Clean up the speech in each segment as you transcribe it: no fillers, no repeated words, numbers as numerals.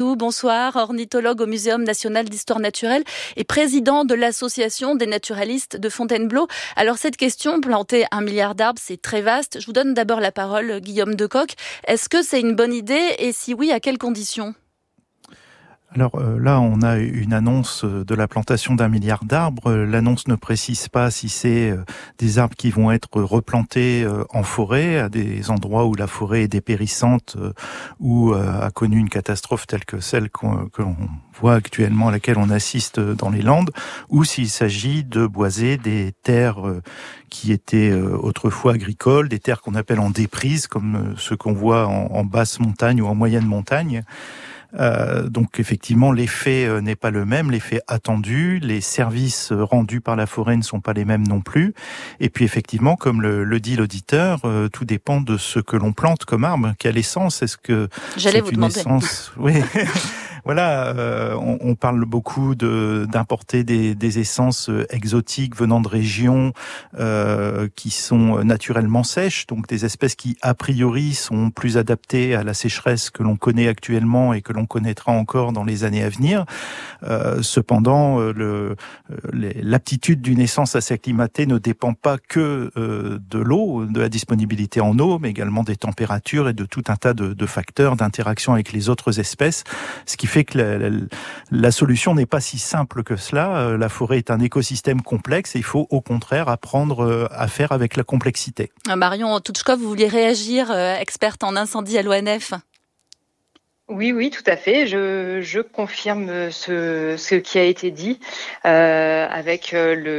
Amadou, bonsoir, ornithologue au Muséum national d'histoire naturelle et président de l'association des naturalistes de Fontainebleau. Alors cette question, planter 1 milliard d'arbres, c'est très vaste. Je vous donne d'abord la parole, Guillaume Decoq. Est-ce que c'est une bonne idée et si oui, à quelles conditions ? Alors là, on a une annonce de la plantation d'1 milliard d'arbres. L'annonce ne précise pas si c'est des arbres qui vont être replantés en forêt, à des endroits où la forêt est dépérissante ou a connu une catastrophe telle que celle que l'on voit actuellement, à laquelle on assiste dans les Landes, ou s'il s'agit de boiser des terres qui étaient autrefois agricoles, des terres qu'on appelle en déprise, comme ceux qu'on voit en basse montagne ou en moyenne montagne. Donc effectivement, l'effet n'est pas le même, l'effet attendu, les services rendus par la forêt ne sont pas les mêmes non plus. Et puis effectivement, comme le dit l'auditeur, tout dépend de ce que l'on plante comme arbre. Quelle essence ? Est-ce que J'allais vous demander. Essence ? Oui. Voilà, on parle beaucoup d'importer des essences exotiques venant de régions qui sont naturellement sèches, donc des espèces qui a priori sont plus adaptées à la sécheresse que l'on connaît actuellement et que l'on connaîtra encore dans les années à venir. Cependant, l'aptitude d'une essence à s'acclimater ne dépend pas que de l'eau, de la disponibilité en eau, mais également des températures et de tout un tas de facteurs d'interaction avec les autres espèces, ce qui fait que la solution n'est pas si simple que cela. La forêt est un écosystème complexe et il faut au contraire apprendre à faire avec la complexité. Marion Touchkov, vous vouliez réagir, experte en incendie à l'ONF ? Oui, tout à fait. Je confirme ce qui a été dit avec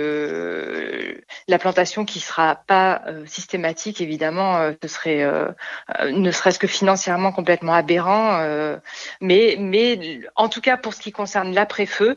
la plantation qui sera pas systématique. Évidemment, ce serait ne serait-ce que financièrement complètement aberrant. Mais en tout cas, pour ce qui concerne l'après-feu,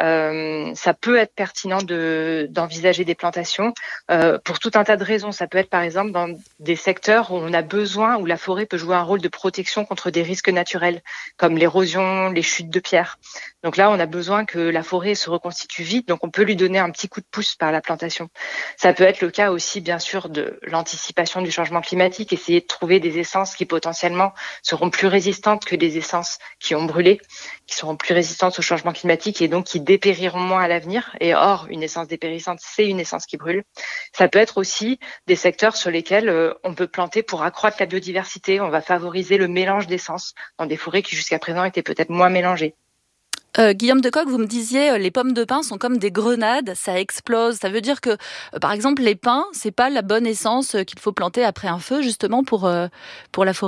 ça peut être pertinent d'envisager des plantations pour tout un tas de raisons. Ça peut être par exemple dans des secteurs où on a besoin, où la forêt peut jouer un rôle de protection contre des risques naturels, comme l'érosion, les chutes de pierres. Donc là, on a besoin que la forêt se reconstitue vite, donc on peut lui donner un petit coup de pouce par la plantation. Ça peut être le cas aussi, bien sûr, de l'anticipation du changement climatique, essayer de trouver des essences qui potentiellement seront plus résistantes que des essences qui ont brûlé, qui seront plus résistantes au changement climatique et donc qui dépériront moins à l'avenir. Et or, une essence dépérissante, c'est une essence qui brûle. Ça peut être aussi des secteurs sur lesquels on peut planter pour accroître la biodiversité. On va favoriser le mélange d'essences dans des forêts qui jusqu'à présent étaient peut-être moins mélangées. Guillaume Decoq, vous me disiez les pommes de pin sont comme des grenades, ça explose. Ça veut dire que, par exemple, les pins, c'est pas la bonne essence qu'il faut planter après un feu, justement, pour la forêt ?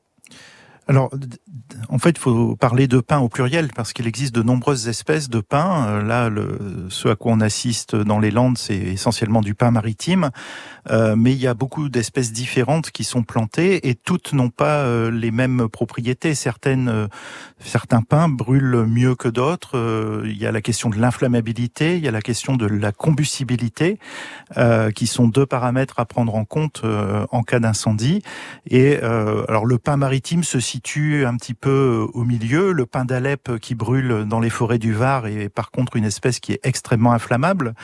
Alors, en fait, il faut parler de pins au pluriel parce qu'il existe de nombreuses espèces de pins. Là, ce à quoi on assiste dans les Landes, c'est essentiellement du pin maritime. Mais il y a beaucoup d'espèces différentes qui sont plantées et toutes n'ont pas les mêmes propriétés. Certains pins brûlent mieux que d'autres. Il y a la question de l'inflammabilité, il y a la question de la combustibilité, qui sont deux paramètres à prendre en compte en cas d'incendie. Et alors, le pin maritime se situe un petit peu au milieu. Le pin d'Alep qui brûle dans les forêts du Var est par contre une espèce qui est extrêmement inflammable.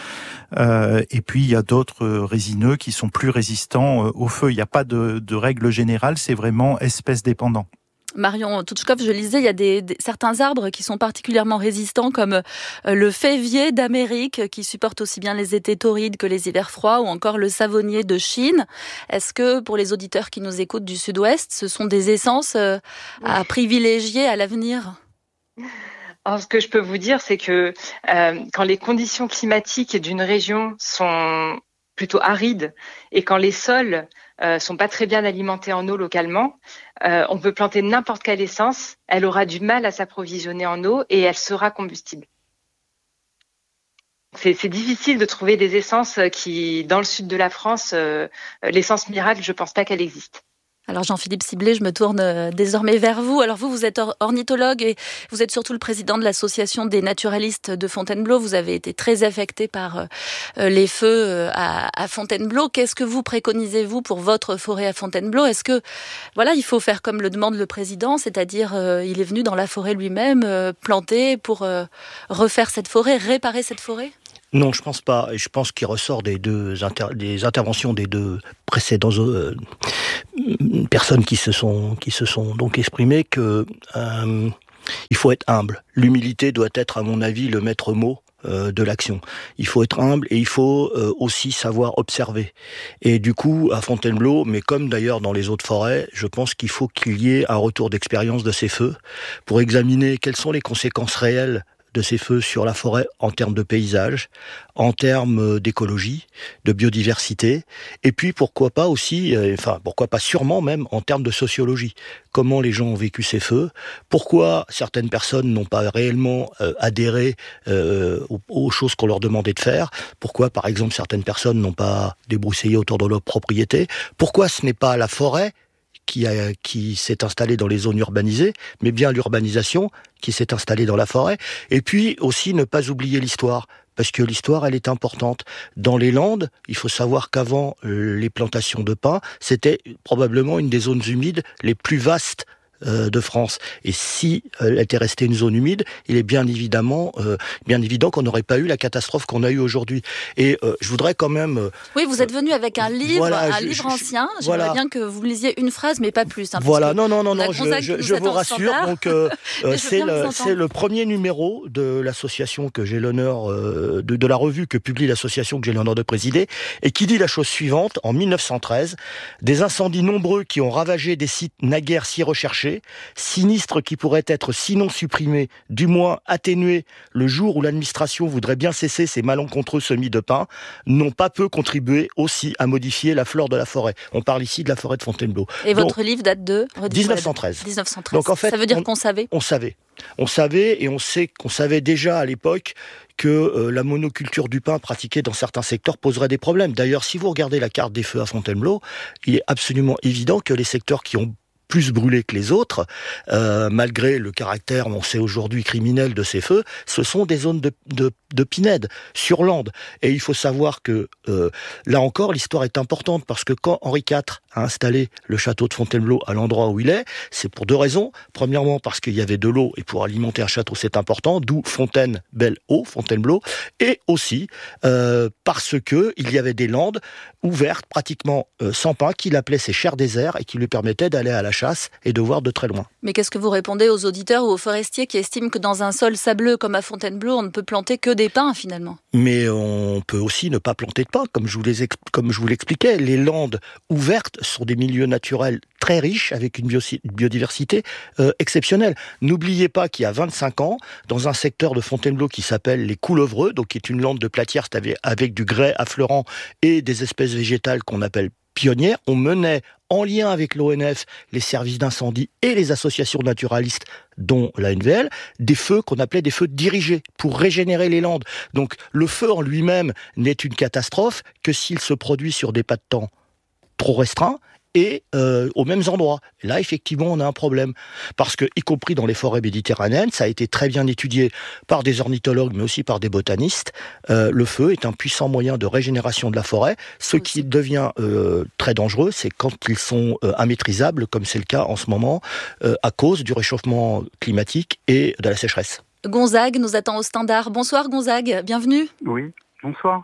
Et puis, il y a d'autres résineux qui sont plus résistants au feu. Il n'y a pas de règle générale, c'est vraiment espèce dépendant. Marion Touchkov, je lisais, il y a certains arbres qui sont particulièrement résistants, comme le févier d'Amérique, qui supporte aussi bien les étés torrides que les hivers froids, ou encore le savonnier de Chine. Est-ce que, pour les auditeurs qui nous écoutent du Sud-Ouest, ce sont des essences à privilégier à l'avenir ? Alors, ce que je peux vous dire, c'est que quand les conditions climatiques d'une région sont plutôt arides et quand les sols sont pas très bien alimentés en eau localement, on peut planter n'importe quelle essence, elle aura du mal à s'approvisionner en eau et elle sera combustible. C'est difficile de trouver des essences qui, dans le sud de la France, l'essence miracle, je pense pas qu'elle existe. Alors Jean-Philippe Siblet, je me tourne désormais vers vous. Alors vous êtes ornithologue et vous êtes surtout le président de l'association des naturalistes de Fontainebleau. Vous avez été très affecté par les feux à Fontainebleau. Qu'est-ce que vous préconisez-vous pour votre forêt à Fontainebleau ? Est-ce que, voilà, il faut faire comme le demande le président, c'est-à-dire il est venu dans la forêt lui-même planter pour refaire cette forêt, réparer cette forêt ? Non, je pense pas. Et je pense qu'il ressort des interventions des deux précédents personnes qui se sont donc exprimées que Il faut être humble. L'humilité doit être, à mon avis, le maître mot de l'action. Il faut être humble et il faut aussi savoir observer. Et du coup, à Fontainebleau, mais comme d'ailleurs dans les autres forêts, je pense qu'il faut qu'il y ait un retour d'expérience de ces feux pour examiner quelles sont les conséquences réelles de ces feux sur la forêt en termes de paysage, en termes d'écologie, de biodiversité, et puis pourquoi pas aussi, pourquoi pas sûrement même en termes de sociologie. Comment les gens ont vécu ces feux, pourquoi certaines personnes n'ont pas réellement adhéré aux choses qu'on leur demandait de faire, pourquoi par exemple certaines personnes n'ont pas débroussaillé autour de leur propriété, pourquoi ce n'est pas la forêt qui s'est installée dans les zones urbanisées, mais bien l'urbanisation qui s'est installée dans la forêt. Et puis aussi ne pas oublier l'histoire, parce que l'histoire, elle est importante. Dans les Landes, il faut savoir qu'avant les plantations de pins, c'était probablement une des zones humides les plus vastes de France. Et si elle était restée une zone humide, il est bien évident qu'on n'aurait pas eu la catastrophe qu'on a eue aujourd'hui. Et je voudrais quand même... Oui, vous êtes venu avec un livre, livre ancien. J'aimerais bien que vous lisiez une phrase, mais pas plus. Hein, voilà, non, je vous rassure. Donc, c'est le premier numéro de l'association que j'ai l'honneur, de la revue que publie l'association que j'ai l'honneur de présider, et qui dit la chose suivante: en 1913, des incendies nombreux qui ont ravagé des sites naguère si recherchés, sinistres qui pourraient être sinon supprimés, du moins atténués le jour où l'administration voudrait bien cesser ces malencontreux semis de pins, n'ont pas peu contribué aussi à modifier la flore de la forêt. On parle ici de la forêt de Fontainebleau. Et votre livre date de 1913. 1913. Donc en fait, ça veut dire qu'on savait. On savait, et on sait qu'on savait déjà à l'époque que la monoculture du pin pratiquée dans certains secteurs poserait des problèmes. D'ailleurs, si vous regardez la carte des feux à Fontainebleau, il est absolument évident que les secteurs qui ont plus brûlés que les autres, malgré le caractère, on sait aujourd'hui, criminel de ces feux, ce sont des zones de pinède, sur lande. Et il faut savoir que, là encore, l'histoire est importante, parce que quand Henri IV a installé le château de Fontainebleau à l'endroit où il est, c'est pour deux raisons. Premièrement, parce qu'il y avait de l'eau, et pour alimenter un château, c'est important, d'où Fontaine, belle eau, Fontainebleau, et aussi parce que il y avait des landes ouvertes, pratiquement sans pin, qu'il appelait ses chers déserts, et qui lui permettaient d'aller à la chasse et de voir de très loin. Mais qu'est-ce que vous répondez aux auditeurs ou aux forestiers qui estiment que dans un sol sableux comme à Fontainebleau, on ne peut planter que des pins finalement? Mais on peut aussi ne pas planter de pins, comme je vous l'expliquais. Les landes ouvertes sont des milieux naturels très riches, avec une biodiversité exceptionnelle. N'oubliez pas qu'il y a 25 ans, dans un secteur de Fontainebleau qui s'appelle les Coulevreux, donc qui est une lande de platière avec du grès affleurant et des espèces végétales qu'on appelle pionnières, on menait en lien avec l'ONF, les services d'incendie et les associations naturalistes, dont la NVL, des feux qu'on appelait des feux dirigés pour régénérer les landes. Donc le feu en lui-même n'est une catastrophe que s'il se produit sur des pas de temps trop restreints et aux mêmes endroits. Là, effectivement, on a un problème. Parce que, y compris dans les forêts méditerranéennes, ça a été très bien étudié par des ornithologues, mais aussi par des botanistes. Le feu est un puissant moyen de régénération de la forêt. Ce qui devient très dangereux, c'est quand ils sont immaîtrisables, comme c'est le cas en ce moment, à cause du réchauffement climatique et de la sécheresse. Gonzague nous attend au standard. Bonsoir Gonzague, bienvenue. Oui, bonsoir.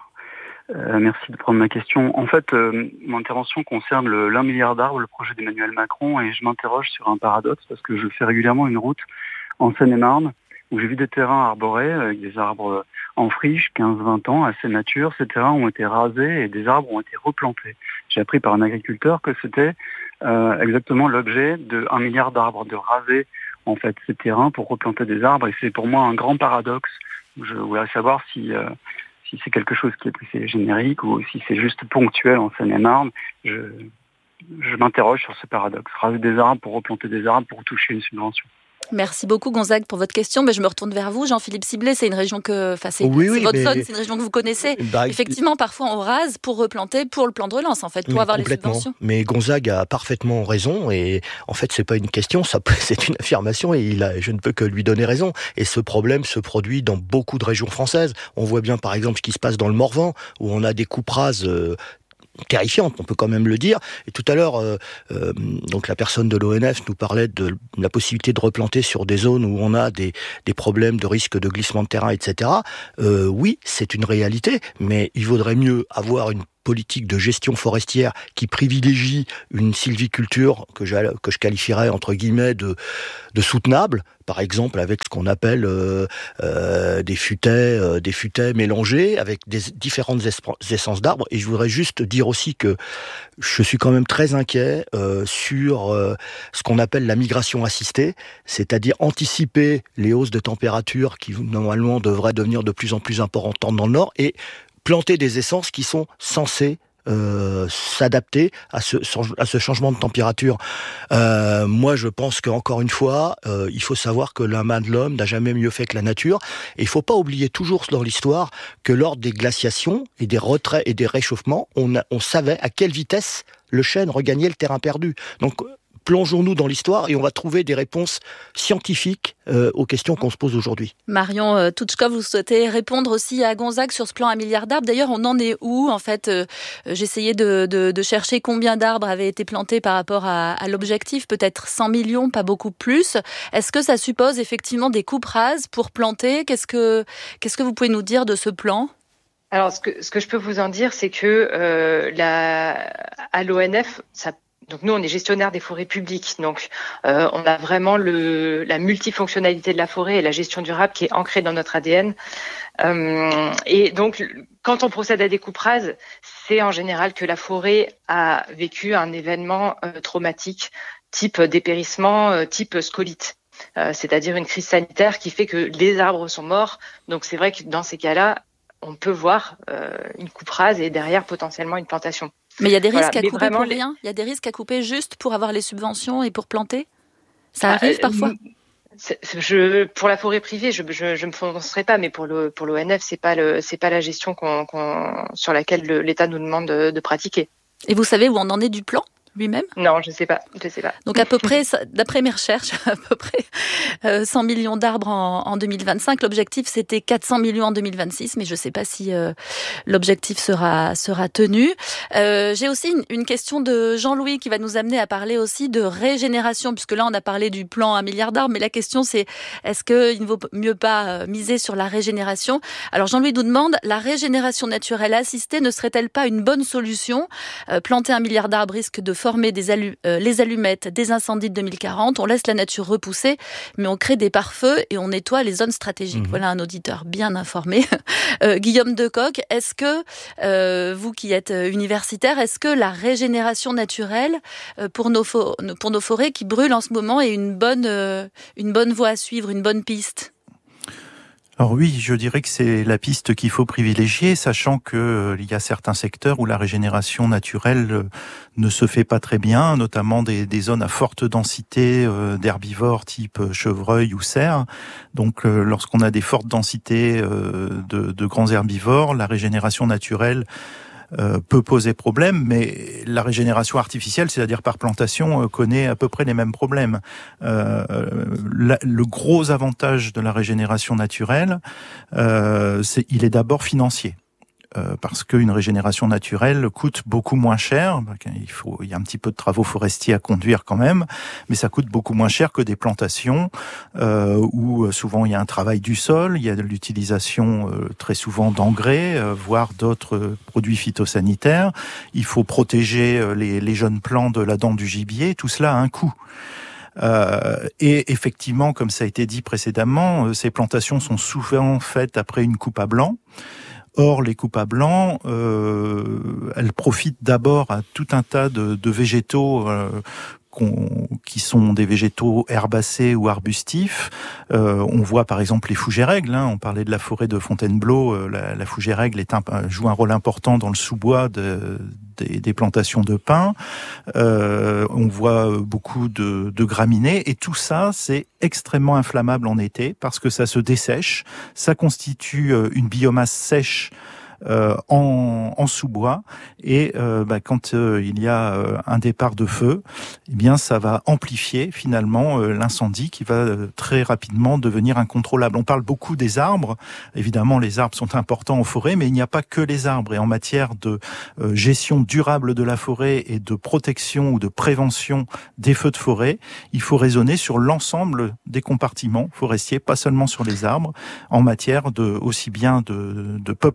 Merci de prendre ma question. En fait, mon intervention concerne l'1 milliard d'arbres, le projet d'Emmanuel Macron, et je m'interroge sur un paradoxe parce que je fais régulièrement une route en Seine-et-Marne où j'ai vu des terrains arborés avec des arbres en friche, 15-20 ans, assez nature. Ces terrains ont été rasés et des arbres ont été replantés. J'ai appris par un agriculteur que c'était exactement l'objet de 1 milliard d'arbres, de raser en fait ces terrains pour replanter des arbres. Et c'est pour moi un grand paradoxe. Je voudrais savoir si c'est quelque chose qui est plus générique ou si c'est juste ponctuel en Seine-et-Marne. Je m'interroge sur ce paradoxe. Raser des arbres pour replanter des arbres pour toucher une subvention. Merci beaucoup Gonzague pour votre question. Mais je me retourne vers vous, Jean-Philippe Siblet. C'est une région c'est votre zone, c'est une région que vous connaissez. Effectivement, parfois on rase pour replanter, pour le plan de relance en fait, pour avoir les subventions. Mais Gonzague a parfaitement raison et en fait c'est pas une question, c'est une affirmation et je ne peux que lui donner raison. Et ce problème se produit dans beaucoup de régions françaises. On voit bien par exemple ce qui se passe dans le Morvan où on a des coupes rases terrifiante, on peut quand même le dire. Et tout à l'heure, donc la personne de l'ONF nous parlait de la possibilité de replanter sur des zones où on a des problèmes de risque de glissement de terrain, etc. Oui, c'est une réalité, mais il vaudrait mieux avoir une politique de gestion forestière qui privilégie une sylviculture que je qualifierais entre guillemets de soutenable, par exemple avec ce qu'on appelle des futaies mélangées avec des différentes essences d'arbres. Et je voudrais juste dire aussi que je suis quand même très inquiet sur ce qu'on appelle la migration assistée, c'est-à-dire anticiper les hausses de température qui normalement devraient devenir de plus en plus importantes dans le nord et planter des essences qui sont censées s'adapter à ce changement de température. Moi, je pense qu'encore une fois, il faut savoir que la main de l'homme n'a jamais mieux fait que la nature. Et il ne faut pas oublier toujours dans l'histoire que lors des glaciations et des retraits et des réchauffements, on savait à quelle vitesse le chêne regagnait le terrain perdu. Donc, plongeons-nous dans l'histoire et on va trouver des réponses scientifiques aux questions qu'on se pose aujourd'hui. Marion Touchkov, vous souhaitez répondre aussi à Gonzague sur ce plan 1 milliard d'arbres. D'ailleurs, on en est où en fait j'essayais de chercher combien d'arbres avaient été plantés par rapport à l'objectif, peut-être 100 millions, pas beaucoup plus. Est-ce que ça suppose effectivement des coupes rases pour planter ? Qu'est-ce que vous pouvez nous dire de ce plan ? Alors, ce que je peux vous en dire, c'est que à l'ONF, donc nous, on est gestionnaire des forêts publiques, donc on a vraiment la multifonctionnalité de la forêt et la gestion durable qui est ancrée dans notre ADN. Et donc, quand on procède à des coupes rases, c'est en général que la forêt a vécu un événement traumatique, type dépérissement, type scolite. C'est-à-dire une crise sanitaire qui fait que les arbres sont morts. Donc c'est vrai que dans ces cas-là, on peut voir une coupe rase et derrière potentiellement une plantation. Mais il y a des risques à couper pour rien ? Il y a des risques à couper juste pour avoir les subventions et pour planter ? Ça arrive parfois ? Pour la forêt privée, je me prononcerai pas, mais pour l'ONF, c'est pas la gestion sur laquelle l'État nous demande de pratiquer. Et vous savez où on en est du plan lui-même ? Non, je sais pas. Donc à peu près, d'après mes recherches, à peu près 100 millions d'arbres en 2025. L'objectif, c'était 400 millions en 2026, mais je sais pas si l'objectif sera tenu. J'ai aussi une question de Jean-Louis qui va nous amener à parler aussi de régénération, puisque là, on a parlé du plan 1 milliard d'arbres, mais la question, c'est est-ce qu'il ne vaut mieux pas miser sur la régénération ? Alors Jean-Louis nous demande, la régénération naturelle assistée ne serait-elle pas une bonne solution ? Planter 1 milliard d'arbres risque de former les allumettes des incendies de 2040. On laisse la nature repousser, mais on crée des pare-feux et on nettoie les zones stratégiques. Voilà un auditeur bien informé. Guillaume Decoq, est-ce que, vous qui êtes universitaire, est-ce que la régénération naturelle pour nos forêts qui brûlent en ce moment est une bonne voie à suivre, une bonne piste ? Alors oui, je dirais que c'est la piste qu'il faut privilégier, sachant que il y a certains secteurs où la régénération naturelle ne se fait pas très bien, notamment des zones à forte densité d'herbivores type chevreuil ou cerf. Donc lorsqu'on a des fortes densités de grands herbivores, la régénération naturelle peut poser problème, mais la régénération artificielle, c'est-à-dire par plantation, connaît à peu près les mêmes problèmes. Le gros avantage de la régénération naturelle, il est d'abord financier. Parce qu'une régénération naturelle coûte beaucoup moins cher. Il y a un petit peu de travaux forestiers à conduire quand même, mais ça coûte beaucoup moins cher que des plantations où souvent il y a un travail du sol, il y a de l'utilisation très souvent d'engrais, voire d'autres produits phytosanitaires. Il faut protéger les jeunes plants de la dent du gibier. Tout cela a un coût. Et effectivement, comme ça a été dit précédemment, ces plantations sont souvent faites après une coupe à blanc. Or, les coupes à blanc, elles profitent d'abord à tout un tas de végétaux qui sont des végétaux herbacés ou arbustifs. On voit par exemple les fougères-aigles. On parlait de la forêt de Fontainebleau. La fougère-aigle joue un rôle important dans le sous-bois des plantations de pins. On voit beaucoup de graminées. Et tout ça, c'est extrêmement inflammable en été parce que ça se dessèche. Ça constitue une biomasse sèche en sous-bois et quand il y a un départ de feu, eh bien ça va amplifier finalement l'incendie qui va très rapidement devenir incontrôlable. On parle beaucoup des arbres, évidemment les arbres sont importants en forêt, mais il n'y a pas que les arbres et en matière de gestion durable de la forêt et de protection ou de prévention des feux de forêt, il faut raisonner sur l'ensemble des compartiments forestiers, pas seulement sur les arbres, en matière aussi bien de peuplement forestier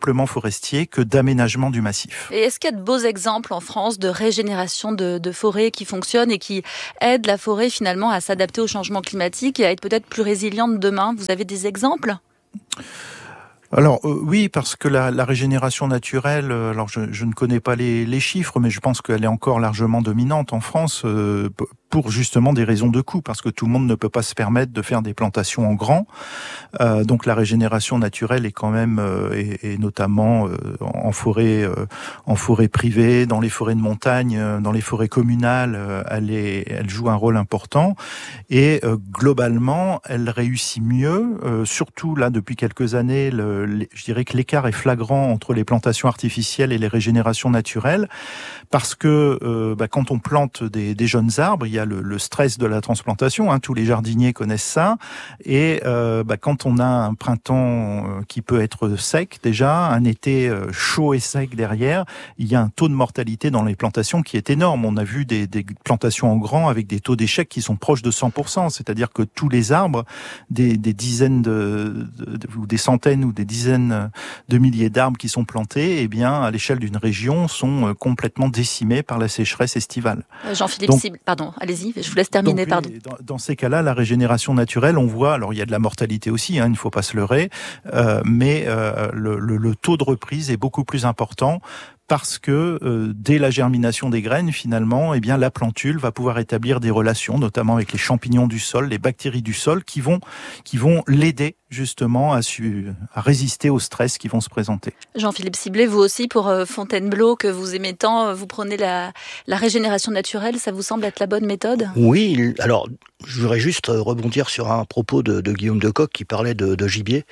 forestier que d'aménagement du massif. Et est-ce qu'il y a de beaux exemples en France de régénération de forêts qui fonctionnent et qui aident la forêt finalement à s'adapter au changement climatique et à être peut-être plus résiliente demain? Vous avez des exemples ? Alors oui, parce que la régénération naturelle, alors je ne connais pas les chiffres, mais je pense qu'elle est encore largement dominante en France pour justement des raisons de coût, parce que tout le monde ne peut pas se permettre de faire des plantations en grand. Donc la régénération naturelle est quand même, et notamment en forêt privée, dans les forêts de montagne, dans les forêts communales, elle joue un rôle important. Et globalement, elle réussit mieux, surtout là depuis quelques années. Je dirais que l'écart est flagrant entre les plantations artificielles et les régénérations naturelles, parce que quand on plante des jeunes arbres, il y a le stress de la transplantation, tous les jardiniers connaissent ça, et quand on a un printemps qui peut être sec déjà, un été chaud et sec derrière, il y a un taux de mortalité dans les plantations qui est énorme. On a vu des plantations en grand avec des taux d'échec qui sont proches de 100%, c'est-à-dire que tous les arbres, des dizaines ou des centaines ou des dizaines de milliers d'arbres qui sont plantés, eh bien, à l'échelle d'une région, sont complètement décimés par la sécheresse estivale. Jean-Philippe Cible, pardon, allez-y, je vous laisse terminer, pardon. Dans ces cas-là, la régénération naturelle, on voit, alors il y a de la mortalité aussi, il ne faut pas se leurrer, mais le taux de reprise est beaucoup plus important, parce que dès la germination des graines, finalement, eh bien la plantule va pouvoir établir des relations, notamment avec les champignons du sol, les bactéries du sol, qui vont l'aider justement à résister au stress qui vont se présenter. Jean-Philippe Ciblet, vous aussi, pour Fontainebleau, que vous aimez tant, vous prenez la régénération naturelle, ça vous semble être la bonne méthode ? Oui, alors je voudrais juste rebondir sur un propos de Guillaume Decoq qui parlait de gibier.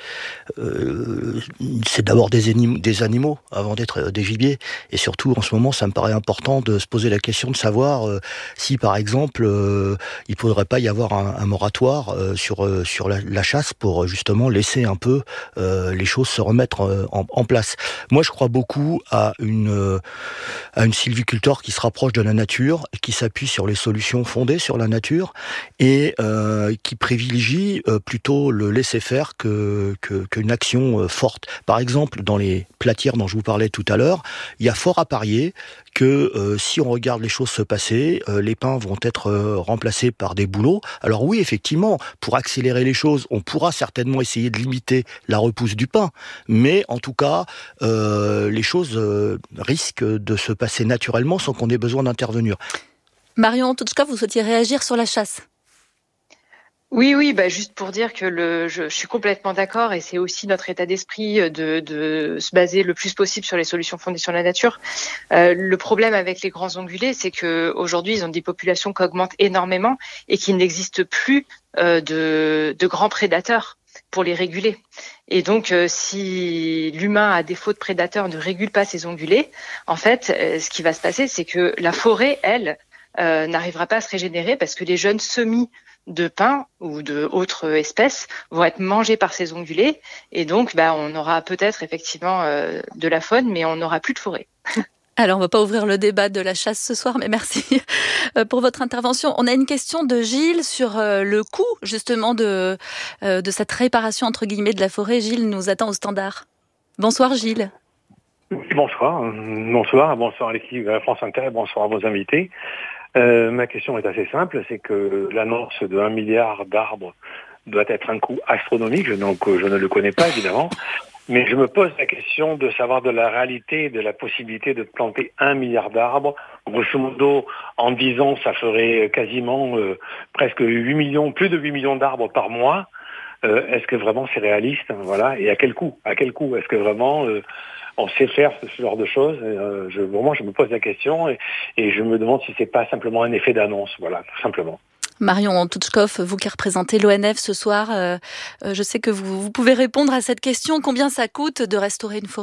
C'est d'abord des animaux avant d'être des gibiers. Et surtout, en ce moment, ça me paraît important de se poser la question de savoir si, par exemple, il ne faudrait pas y avoir un moratoire sur la chasse pour justement laisser un peu les choses se remettre en place. Moi, je crois beaucoup à une sylviculture qui se rapproche de la nature, qui s'appuie sur les solutions fondées sur la nature et qui privilégie plutôt le laisser-faire qu'une action forte. Par exemple, dans les platières dont je vous parlais tout à l'heure, il y a fort à parier que si on regarde les choses se passer, les pins vont être remplacés par des bouleaux. Alors oui, effectivement, pour accélérer les choses, on pourra certainement essayer de limiter la repousse du pin, mais en tout cas, les choses risquent de se passer naturellement sans qu'on ait besoin d'intervenir. Marion Touchkov, vous souhaitiez réagir sur la chasse ? Oui, juste pour dire que je suis complètement d'accord, et c'est aussi notre état d'esprit de se baser le plus possible sur les solutions fondées sur la nature. Le problème avec les grands ongulés, c'est que aujourd'hui ils ont des populations qui augmentent énormément et qu'il n'existe plus de grands prédateurs pour les réguler. Et donc, si l'humain, à défaut de prédateurs, ne régule pas ces ongulés, en fait, ce qui va se passer, c'est que la forêt, elle, n'arrivera pas à se régénérer parce que les jeunes semis de pins ou de autres espèces vont être mangés par ces ongulés, et donc on aura peut-être effectivement de la faune, mais on n'aura plus de forêt. Alors, on ne va pas ouvrir le débat de la chasse ce soir, mais merci pour votre intervention. On a une question de Gilles sur le coût, justement, de cette réparation, entre guillemets, de la forêt. Gilles nous attend au standard. Bonsoir, Gilles. Bonsoir à l'équipe de la France Inter, bonsoir à vos invités. Ma question est assez simple, c'est que l'annonce de 1 milliard d'arbres doit être un coût astronomique, donc je ne le connais pas évidemment, mais je me pose la question de savoir de la réalité, de la possibilité de planter 1 milliard d'arbres. Grosso modo, en 10 ans, ça ferait quasiment presque 8 millions, plus de 8 millions d'arbres par mois. Est-ce que vraiment c'est réaliste, voilà, et à quel coût est-ce que vraiment on sait faire ce genre de choses? Je me pose la question et je me demande si c'est pas simplement un effet d'annonce, voilà, tout simplement. Marion Touchkov, vous qui représentez l'ONF ce soir, je sais que vous pouvez répondre à cette question. Combien ça coûte de restaurer une forêt ?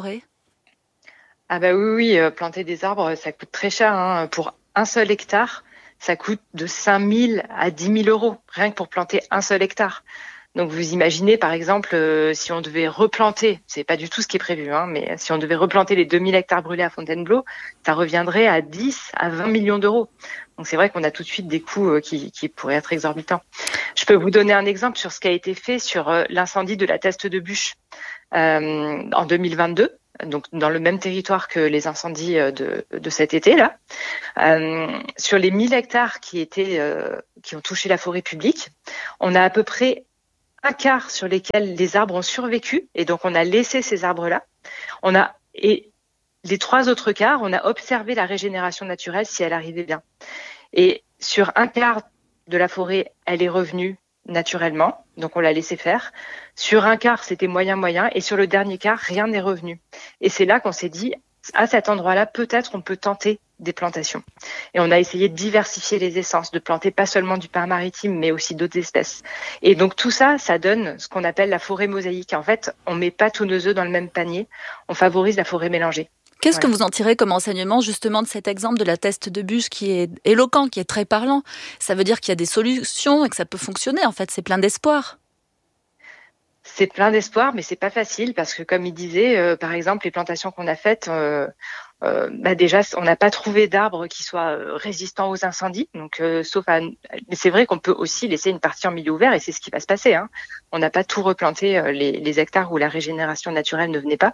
Ah oui, planter des arbres, ça coûte très cher. Pour un seul hectare, ça coûte de 5 000 à 10 000 euros, rien que pour planter un seul hectare. Donc vous imaginez par exemple si on devait replanter, c'est pas du tout ce qui est prévu, mais si on devait replanter les 2000 hectares brûlés à Fontainebleau, ça reviendrait à 10 à 20 millions d'euros. Donc c'est vrai qu'on a tout de suite des coûts qui pourraient être exorbitants. Je peux vous donner un exemple sur ce qui a été fait sur l'incendie de la Teste de Bûche en 2022. donc dans le même territoire que les incendies de cet été-là. Sur les 1000 hectares qui ont touché la forêt publique, on a à peu près un quart sur lesquels les arbres ont survécu, et donc on a laissé ces arbres-là. Et les 3 autres quarts, on a observé la régénération naturelle si elle arrivait bien. Et sur un quart de la forêt, elle est revenue naturellement, donc on l'a laissé faire. Sur un quart, c'était moyen, et sur le dernier quart, rien n'est revenu. Et c'est là qu'on s'est dit, à cet endroit-là, peut-être on peut tenter des plantations. Et on a essayé de diversifier les essences, de planter pas seulement du pin maritime, mais aussi d'autres espèces. Et donc tout ça, ça donne ce qu'on appelle la forêt mosaïque. En fait, on met pas tous nos œufs dans le même panier, on favorise la forêt mélangée. Qu'est-ce que vous en tirez comme enseignement justement de cet exemple de la teste de bûche qui est éloquent, qui est très parlant? Ça veut dire qu'il y a des solutions et que ça peut fonctionner, en fait, c'est plein d'espoir. C'est plein d'espoir, mais c'est pas facile parce que, comme il disait, par exemple, les plantations qu'on a faites, déjà, on n'a pas trouvé d'arbres qui soient résistants aux incendies. Donc, mais c'est vrai qu'on peut aussi laisser une partie en milieu ouvert et c'est ce qui va se passer. Hein. On n'a pas tout replanté les hectares où la régénération naturelle ne venait pas.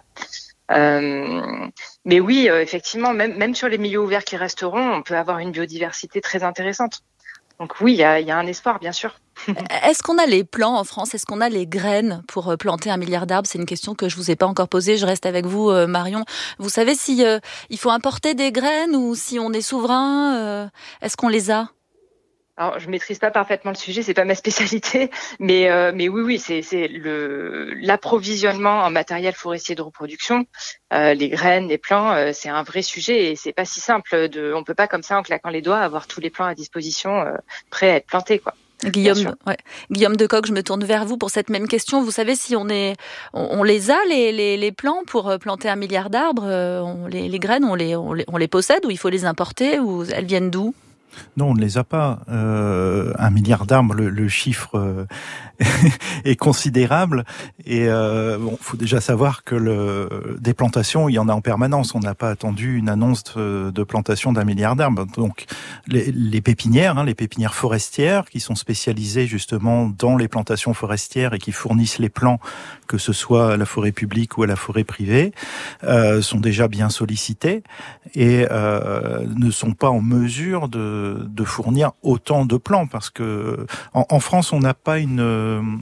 Mais oui, effectivement, même sur les milieux ouverts qui resteront, on peut avoir une biodiversité très intéressante. Donc oui, il y a un espoir, bien sûr. Est-ce qu'on a les plants en France? Est-ce qu'on a les graines pour planter 1 milliard d'arbres? C'est une question que je vous ai pas encore posée. Je reste avec vous, Marion. Vous savez si il faut importer des graines ou si on est souverain? Est-ce qu'on les a? Alors, je maîtrise pas parfaitement le sujet, c'est pas ma spécialité, mais oui, c'est l'approvisionnement en matériel forestier de reproduction, les graines, les plants, c'est un vrai sujet et c'est pas si simple. On peut pas comme ça en claquant les doigts avoir tous les plants à disposition, prêts à être plantés, quoi. Guillaume Decoq, je me tourne vers vous pour cette même question. Vous savez si on les a les plants pour planter 1 milliard d'arbres? Les graines, on les possède ou il faut les importer ou elles viennent d'où? Non, on ne les a pas. 1 milliard d'arbres, le chiffre est considérable. Et faut déjà savoir que des plantations, il y en a en permanence. On n'a pas attendu une annonce de plantation d'1 milliard d'arbres. Donc les pépinières, les pépinières forestières, qui sont spécialisées justement dans les plantations forestières et qui fournissent les plants, que ce soit à la forêt publique ou à la forêt privée, sont déjà bien sollicitées et ne sont pas en mesure de fournir autant de plants parce que en France on n'a pas une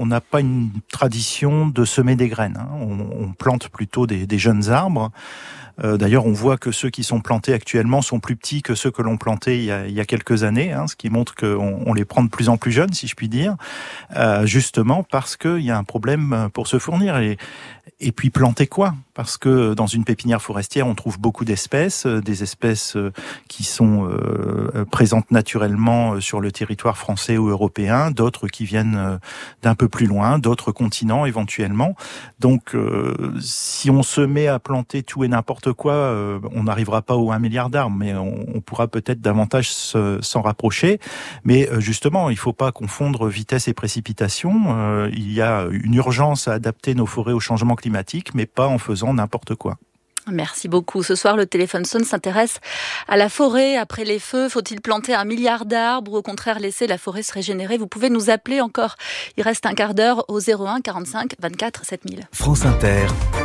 tradition de semer des graines. On plante plutôt des jeunes arbres. D'ailleurs, on voit que ceux qui sont plantés actuellement sont plus petits que ceux que l'on plantait il y a quelques années, ce qui montre qu'on les prend de plus en plus jeunes, si je puis dire, justement parce qu'il y a un problème pour se fournir. Et puis planter quoi? Parce que dans une pépinière forestière, on trouve beaucoup d'espèces, des espèces qui sont présentes naturellement sur le territoire français ou européen, d'autres qui viennent d'un peu plus loin, d'autres continents éventuellement. Donc, si on se met à planter tout et n'importe quoi, on n'arrivera pas aux 1 milliard d'arbres, mais on pourra peut-être davantage s'en rapprocher. Mais justement, il ne faut pas confondre vitesse et précipitation. Il y a une urgence à adapter nos forêts au changement climatique, mais pas en faisant n'importe quoi. Merci beaucoup. Ce soir, le téléphone sonne s'intéresse à la forêt après les feux. Faut-il planter 1 milliard d'arbres ou au contraire laisser la forêt se régénérer? Vous pouvez nous appeler encore. Il reste un quart d'heure au 01 45 24 7000. France Inter.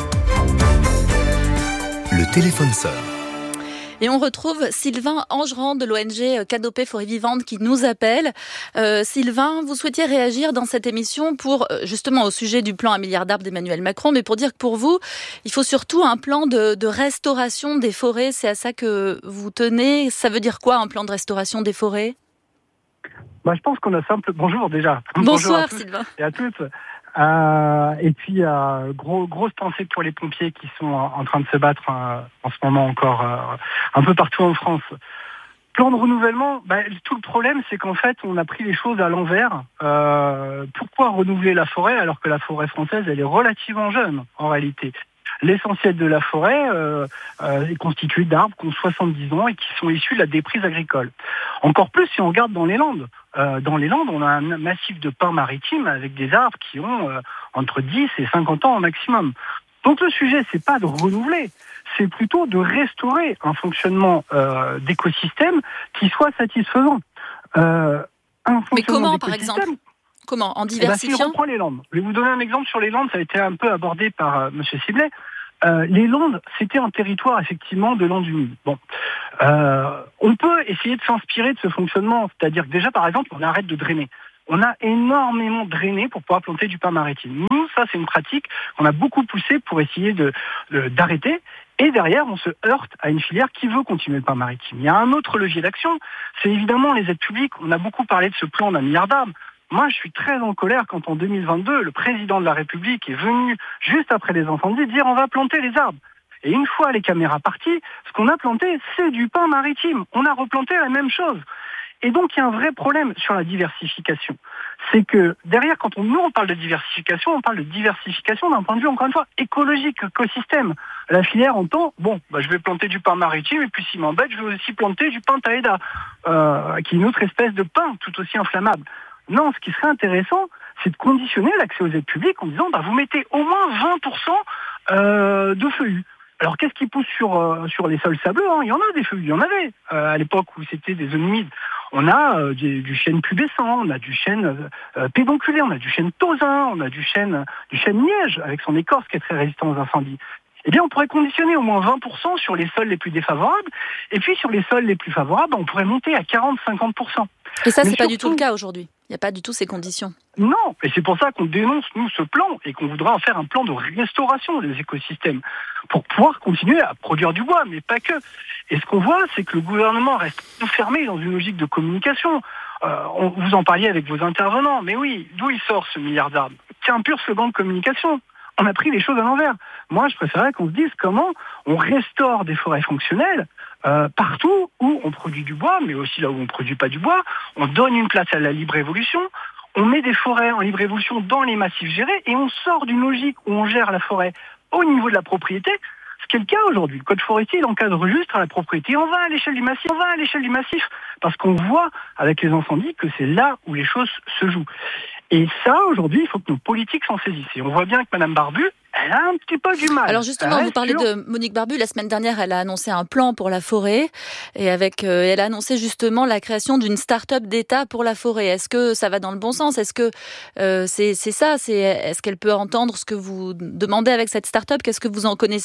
Le téléphone sonne. Et on retrouve Sylvain Angerand de l'ONG Canopée Forêt Vivante qui nous appelle. Sylvain, vous souhaitiez réagir dans cette émission pour justement au sujet du plan 1 milliard d'arbres d'Emmanuel Macron, mais pour dire que pour vous, il faut surtout un plan de restauration des forêts. C'est à ça que vous tenez. Ça veut dire quoi un plan de restauration des forêts? Je pense qu'on a Bonjour déjà. Bonsoir Sylvain. Et à toutes. Et puis, grosse pensée pour les pompiers qui sont en train de se battre en ce moment encore un peu partout en France. Plan de renouvellement, tout le problème, c'est qu'en fait, on a pris les choses à l'envers. Pourquoi renouveler la forêt alors que la forêt française, elle est relativement jeune en réalité? L'essentiel de la forêt est constitué d'arbres qui ont 70 ans et qui sont issus de la déprise agricole. Encore plus si on regarde dans les Landes. Dans les Landes, on a un massif de pins maritimes avec des arbres qui ont entre 10 et 50 ans au maximum. Donc le sujet, c'est pas de renouveler, c'est plutôt de restaurer un fonctionnement d'écosystème qui soit satisfaisant. Mais comment, par exemple? Comment? En diversifiant? Si on reprend les Landes. Je vais vous donner un exemple sur les Landes, ça a été un peu abordé par M. Siblet. les Landes, c'était un territoire effectivement de landes humides. Bon, on peut essayer de s'inspirer de ce fonctionnement, c'est-à-dire que déjà, par exemple, on arrête de drainer. On a énormément drainé pour pouvoir planter du pin maritime. Nous, ça, c'est une pratique qu'on a beaucoup poussée pour essayer d'arrêter. Et derrière, on se heurte à une filière qui veut continuer le pin maritime. Il y a un autre levier d'action, c'est évidemment les aides publiques. On a beaucoup parlé de ce plan d'1 milliard d'arbres. Moi, je suis très en colère quand en 2022, le président de la République est venu, juste après les incendies, dire on va planter les arbres. Et une fois les caméras parties, ce qu'on a planté, c'est du pin maritime. On a replanté la même chose. Et donc, il y a un vrai problème sur la diversification. C'est que derrière, quand on parle de diversification, on parle de diversification d'un point de vue, encore une fois, écologique, écosystème. La filière entend, je vais planter du pin maritime, et puis s'il m'embête, je vais aussi planter du pin taeda, qui est une autre espèce de pin tout aussi inflammable. Non, ce qui serait intéressant, c'est de conditionner l'accès aux aides publiques en disant, vous mettez au moins 20% de feuillus. Alors, qu'est-ce qui pousse sur les sols sableux ? Il y en a des feuillus, il y en avait à l'époque où c'était des zones humides. On a du chêne pubescent, on a du chêne pédonculé, on a du chêne tausin, on a du chêne liège avec son écorce qui est très résistant aux incendies. Eh bien, on pourrait conditionner au moins 20% sur les sols les plus défavorables, et puis sur les sols les plus favorables, on pourrait monter à 40-50%. Et ça, c'est pas du tout le cas aujourd'hui. Il n'y a pas du tout ces conditions. Non, et c'est pour ça qu'on dénonce, nous, ce plan, et qu'on voudrait en faire un plan de restauration des écosystèmes, pour pouvoir continuer à produire du bois, mais pas que. Et ce qu'on voit, c'est que le gouvernement reste enfermé dans une logique de communication. Vous en parliez avec vos intervenants, mais oui, d'où il sort ce milliard d'arbres ? C'est un pur slogan de communication. On a pris les choses à l'envers. Moi, je préférerais qu'on se dise comment on restaure des forêts fonctionnelles partout où on produit du bois, mais aussi là où on ne produit pas du bois. On donne une place à la libre évolution. On met des forêts en libre évolution dans les massifs gérés et on sort d'une logique où on gère la forêt au niveau de la propriété, ce qui est le cas aujourd'hui. Le code forestier, il encadre juste la propriété. On va à l'échelle du massif, parce qu'on voit avec les incendies que c'est là où les choses se jouent. Et ça, aujourd'hui, il faut que nos politiques s'en saisissent. Et on voit bien que Mme Barbu, elle a un petit peu du mal. Alors justement, vous parlez de Monique Barbu. La semaine dernière, elle a annoncé un plan pour la forêt. Et elle a annoncé justement la création d'une start-up d'État pour la forêt. Est-ce que ça va dans le bon sens ? Est-ce que c'est ça ? Est-ce qu'elle peut entendre ce que vous demandez avec cette start-up ? Qu'est-ce que vous en connaissez ?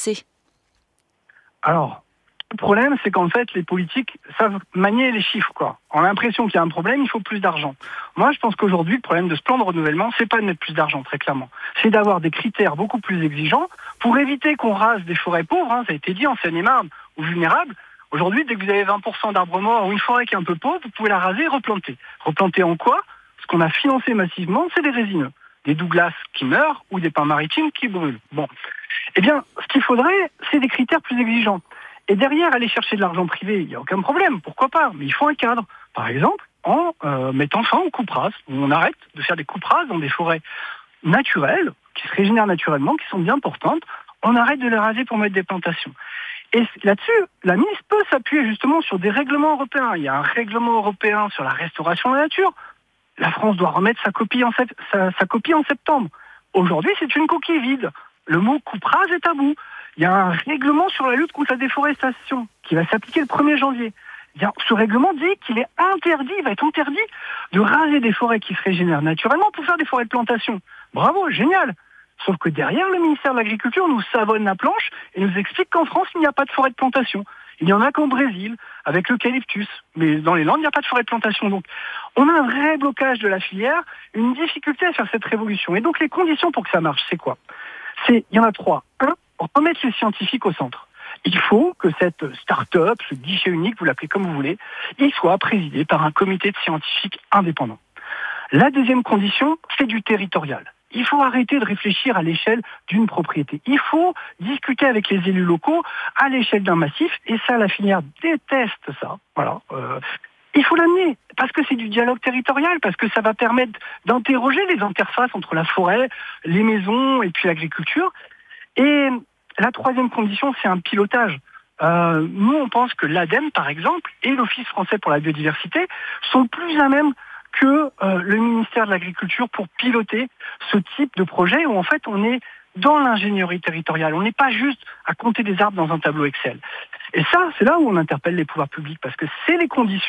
Alors, le problème, c'est qu'en fait, les politiques savent manier les chiffres, quoi. On a l'impression qu'il y a un problème, il faut plus d'argent. Moi, je pense qu'aujourd'hui, le problème de ce plan de renouvellement, c'est pas de mettre plus d'argent, très clairement. C'est d'avoir des critères beaucoup plus exigeants pour éviter qu'on rase des forêts pauvres, ça a été dit, en Seine-et-Marne, ou vulnérables. Aujourd'hui, dès que vous avez 20% d'arbres morts ou une forêt qui est un peu pauvre, vous pouvez la raser et replanter. Replanter en quoi ? Ce qu'on a financé massivement, c'est des résineux. Des Douglas qui meurent ou des pins maritimes qui brûlent. Bon. Eh bien, ce qu'il faudrait, c'est des critères plus exigeants. Et derrière, aller chercher de l'argent privé, il n'y a aucun problème, pourquoi pas ? Mais il faut un cadre. Par exemple, en mettant fin aux coupes rases, où on arrête de faire des coupes rases dans des forêts naturelles, qui se régénèrent naturellement, qui sont bien portantes, on arrête de les raser pour mettre des plantations. Et là-dessus, la ministre peut s'appuyer justement sur des règlements européens. Il y a un règlement européen sur la restauration de la nature. La France doit remettre sa copie en septembre. Aujourd'hui, c'est une coquille vide. Le mot coupe rase est tabou. Il y a un règlement sur la lutte contre la déforestation qui va s'appliquer le 1er janvier. Bien, ce règlement dit qu'il est interdit, il va être interdit de raser des forêts qui se régénèrent naturellement pour faire des forêts de plantation. Bravo, génial. Sauf que derrière, le ministère de l'Agriculture nous savonne la planche et nous explique qu'en France, il n'y a pas de forêt de plantation. Il n'y en a qu'en Brésil, avec l'eucalyptus. Mais dans les Landes, il n'y a pas de forêt de plantation. Donc, on a un vrai blocage de la filière, une difficulté à faire cette révolution. Et donc, les conditions pour que ça marche, c'est quoi ? Il y en a 3. 1, remettre les scientifiques au centre. Il faut que cette start-up, ce guichet unique, vous l'appelez comme vous voulez, il soit présidé par un comité de scientifiques indépendant. La deuxième condition, c'est du territorial. Il faut arrêter de réfléchir à l'échelle d'une propriété. Il faut discuter avec les élus locaux à l'échelle d'un massif, et ça, la filière déteste ça. Voilà. Il faut l'amener, parce que c'est du dialogue territorial, parce que ça va permettre d'interroger les interfaces entre la forêt, les maisons et puis l'agriculture. Et la troisième condition, c'est un pilotage. Nous, on pense que l'ADEME, par exemple, et l'Office français pour la biodiversité sont plus à même que le ministère de l'Agriculture pour piloter ce type de projet où en fait on est dans l'ingénierie territoriale. On n'est pas juste à compter des arbres dans un tableau Excel. Et ça, c'est là où on interpelle les pouvoirs publics, parce que c'est les conditions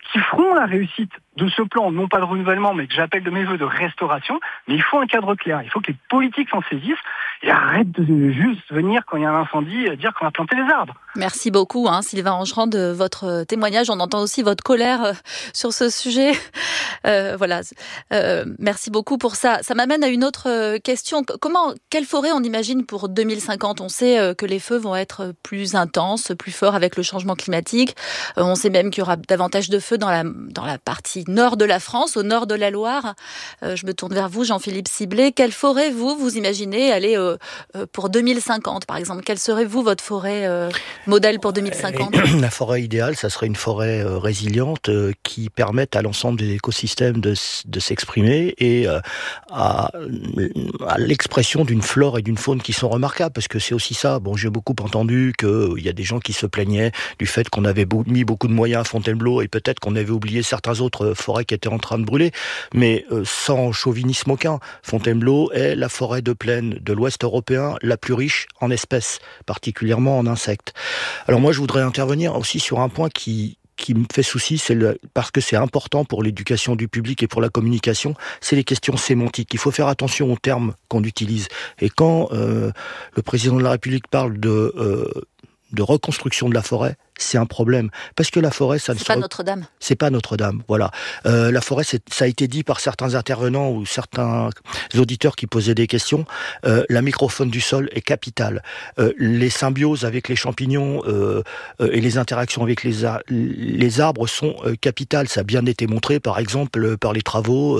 qui feront la réussite de ce plan, non pas de renouvellement, mais que j'appelle de mes voeux de restauration. Mais il faut un cadre clair. Il faut que les politiques s'en saisissent et arrêtent de juste venir quand il y a un incendie dire qu'on a planté les arbres. Merci beaucoup, Sylvain Angerand, de votre témoignage. On entend aussi votre colère sur ce sujet. Voilà. Merci beaucoup pour ça. Ça m'amène à une autre question. Quelle forêt on imagine pour 2050 ? On sait que les feux vont être plus intenses, plus forts avec le changement climatique. On sait même qu'il y aura davantage de feux dans la partie nord de la France, au nord de la Loire. Je me tourne vers vous, Jean-Philippe Siblet. Quelle forêt vous imaginez aller pour 2050, par exemple ? Quelle serait, votre forêt modèle pour 2050 ? La forêt idéale, ça serait une forêt résiliente qui permette à l'ensemble des écosystèmes de s'exprimer et à l'expression d'une flore et d'une faune qui sont remarquables, parce que c'est aussi ça. Bon, j'ai beaucoup entendu qu'il y a des gens qui se plaignaient du fait qu'on avait mis beaucoup de moyens à Fontainebleau et peut-être qu'on avait oublié certains autres forêts qui étaient en train de brûler, mais sans chauvinisme aucun, Fontainebleau est la forêt de plaine de l'Ouest européen la plus riche en espèces, particulièrement en insectes. Alors moi, je voudrais intervenir aussi sur un point qui me fait souci, parce que c'est important pour l'éducation du public et pour la communication, c'est les questions sémantiques. Il faut faire attention aux termes qu'on utilise. Et quand le président de la République parle de reconstruction de la forêt, c'est un problème. Parce que la forêt, ça ne c'est pas Notre-Dame. C'est pas Notre-Dame, voilà. La forêt, ça a été dit par certains intervenants ou certains auditeurs qui posaient des questions. La microfaune du sol est capitale. Les symbioses avec les champignons et les interactions avec les arbres sont capitales. Ça a bien été montré, par exemple, par les travaux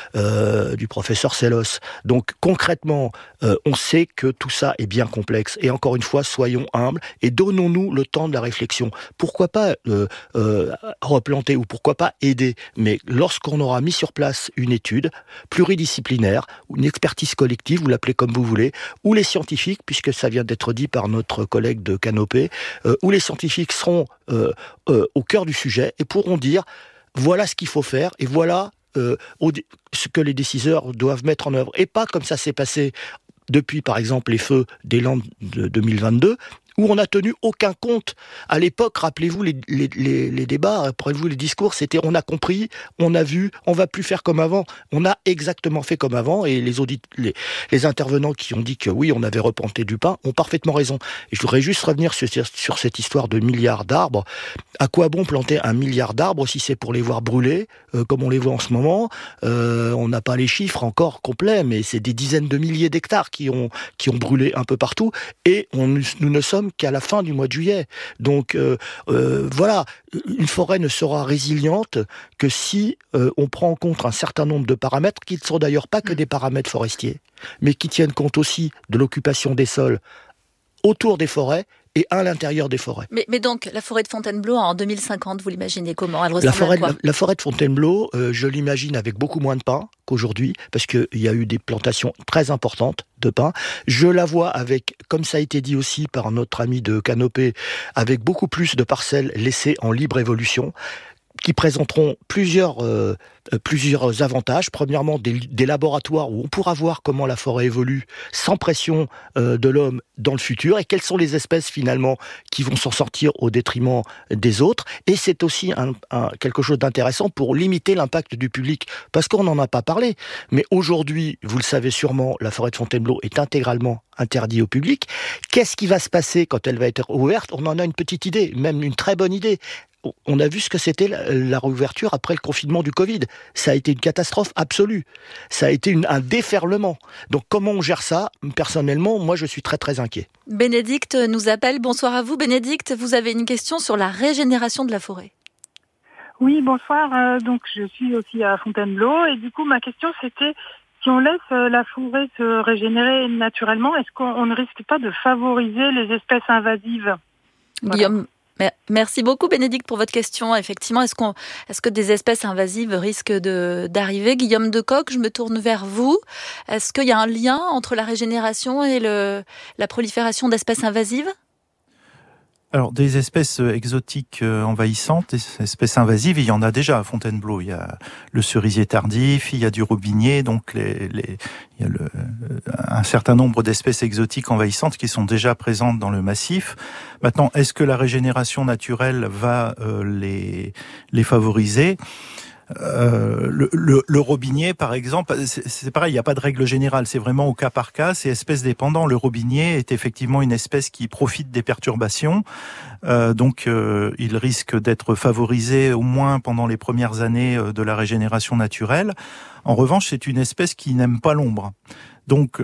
du professeur Sellos. Donc, concrètement, on sait que tout ça est bien complexe. Et encore une fois, soyons humbles et donnons-nous le temps de la réflexion. Pourquoi pas replanter ou pourquoi pas aider, mais lorsqu'on aura mis sur place une étude pluridisciplinaire, une expertise collective, vous l'appelez comme vous voulez, où les scientifiques, puisque ça vient d'être dit par notre collègue de Canopée, où les scientifiques seront au cœur du sujet et pourront dire voilà ce qu'il faut faire et voilà ce que les décideurs doivent mettre en œuvre. Et pas comme ça s'est passé depuis, par exemple, les feux des Landes de 2022, où on n'a tenu aucun compte. À l'époque, rappelez-vous les débats, rappelez-vous les discours, c'était on a compris, on a vu, on va plus faire comme avant. On a exactement fait comme avant, et les intervenants qui ont dit que oui, on avait replanté du pin ont parfaitement raison. Et je voudrais juste revenir sur cette histoire de milliards d'arbres. À quoi bon planter 1 milliard d'arbres si c'est pour les voir brûler, comme on les voit en ce moment? On n'a pas les chiffres encore complets, mais c'est des dizaines de milliers d'hectares qui ont brûlé un peu partout, et nous ne sommes qu'à la fin du mois de juillet. Donc voilà, une forêt ne sera résiliente que si on prend en compte un certain nombre de paramètres qui ne sont d'ailleurs pas que des paramètres forestiers, mais qui tiennent compte aussi de l'occupation des sols autour des forêts et à l'intérieur des forêts. Mais donc, la forêt de Fontainebleau en 2050, vous l'imaginez comment ? Elle ressemble à quoi ? La forêt de Fontainebleau, je l'imagine avec beaucoup moins de pins qu'aujourd'hui, parce qu'il y a eu des plantations très importantes de pins. Je la vois avec, comme ça a été dit aussi par notre ami de Canopée, avec beaucoup plus de parcelles laissées en libre évolution, qui présenteront plusieurs avantages. Premièrement, des laboratoires où on pourra voir comment la forêt évolue sans pression de l'homme dans le futur, et quelles sont les espèces finalement qui vont s'en sortir au détriment des autres. Et c'est aussi quelque chose d'intéressant pour limiter l'impact du public, parce qu'on n'en a pas parlé. Mais aujourd'hui, vous le savez sûrement, la forêt de Fontainebleau est intégralement interdite au public. Qu'est-ce qui va se passer quand elle va être ouverte ? On en a une petite idée, même une très bonne idée. On a vu ce que c'était la réouverture après le confinement du Covid. Ça a été une catastrophe absolue. Ça a été un déferlement. Donc comment on gère ça ? Personnellement, moi je suis très très inquiet. Bénédicte nous appelle. Bonsoir à vous. Bénédicte, vous avez une question sur la régénération de la forêt. Oui, bonsoir. Donc je suis aussi à Fontainebleau, et du coup ma question c'était, si on laisse la forêt se régénérer naturellement, est-ce qu'on ne risque pas de favoriser les espèces invasives ? Guillaume, merci beaucoup Bénédicte pour votre question. Effectivement, est-ce que des espèces invasives risquent d'arriver ? Guillaume Decoq, je me tourne vers vous. Est-ce qu'il y a un lien entre la régénération et la prolifération d'espèces invasives ? Alors, des espèces exotiques envahissantes, des espèces invasives, il y en a déjà à Fontainebleau. Il y a le cerisier tardif, il y a du robinier, donc il y a un certain nombre d'espèces exotiques envahissantes qui sont déjà présentes dans le massif. Maintenant, est-ce que la régénération naturelle va les favoriser ? Le robinier, par exemple, c'est pareil, il n'y a pas de règle générale, c'est vraiment au cas par cas, c'est espèce dépendant. Le robinier est effectivement une espèce qui profite des perturbations, donc il risque d'être favorisé au moins pendant les premières années de la régénération naturelle. En revanche, c'est une espèce qui n'aime pas l'ombre. Donc,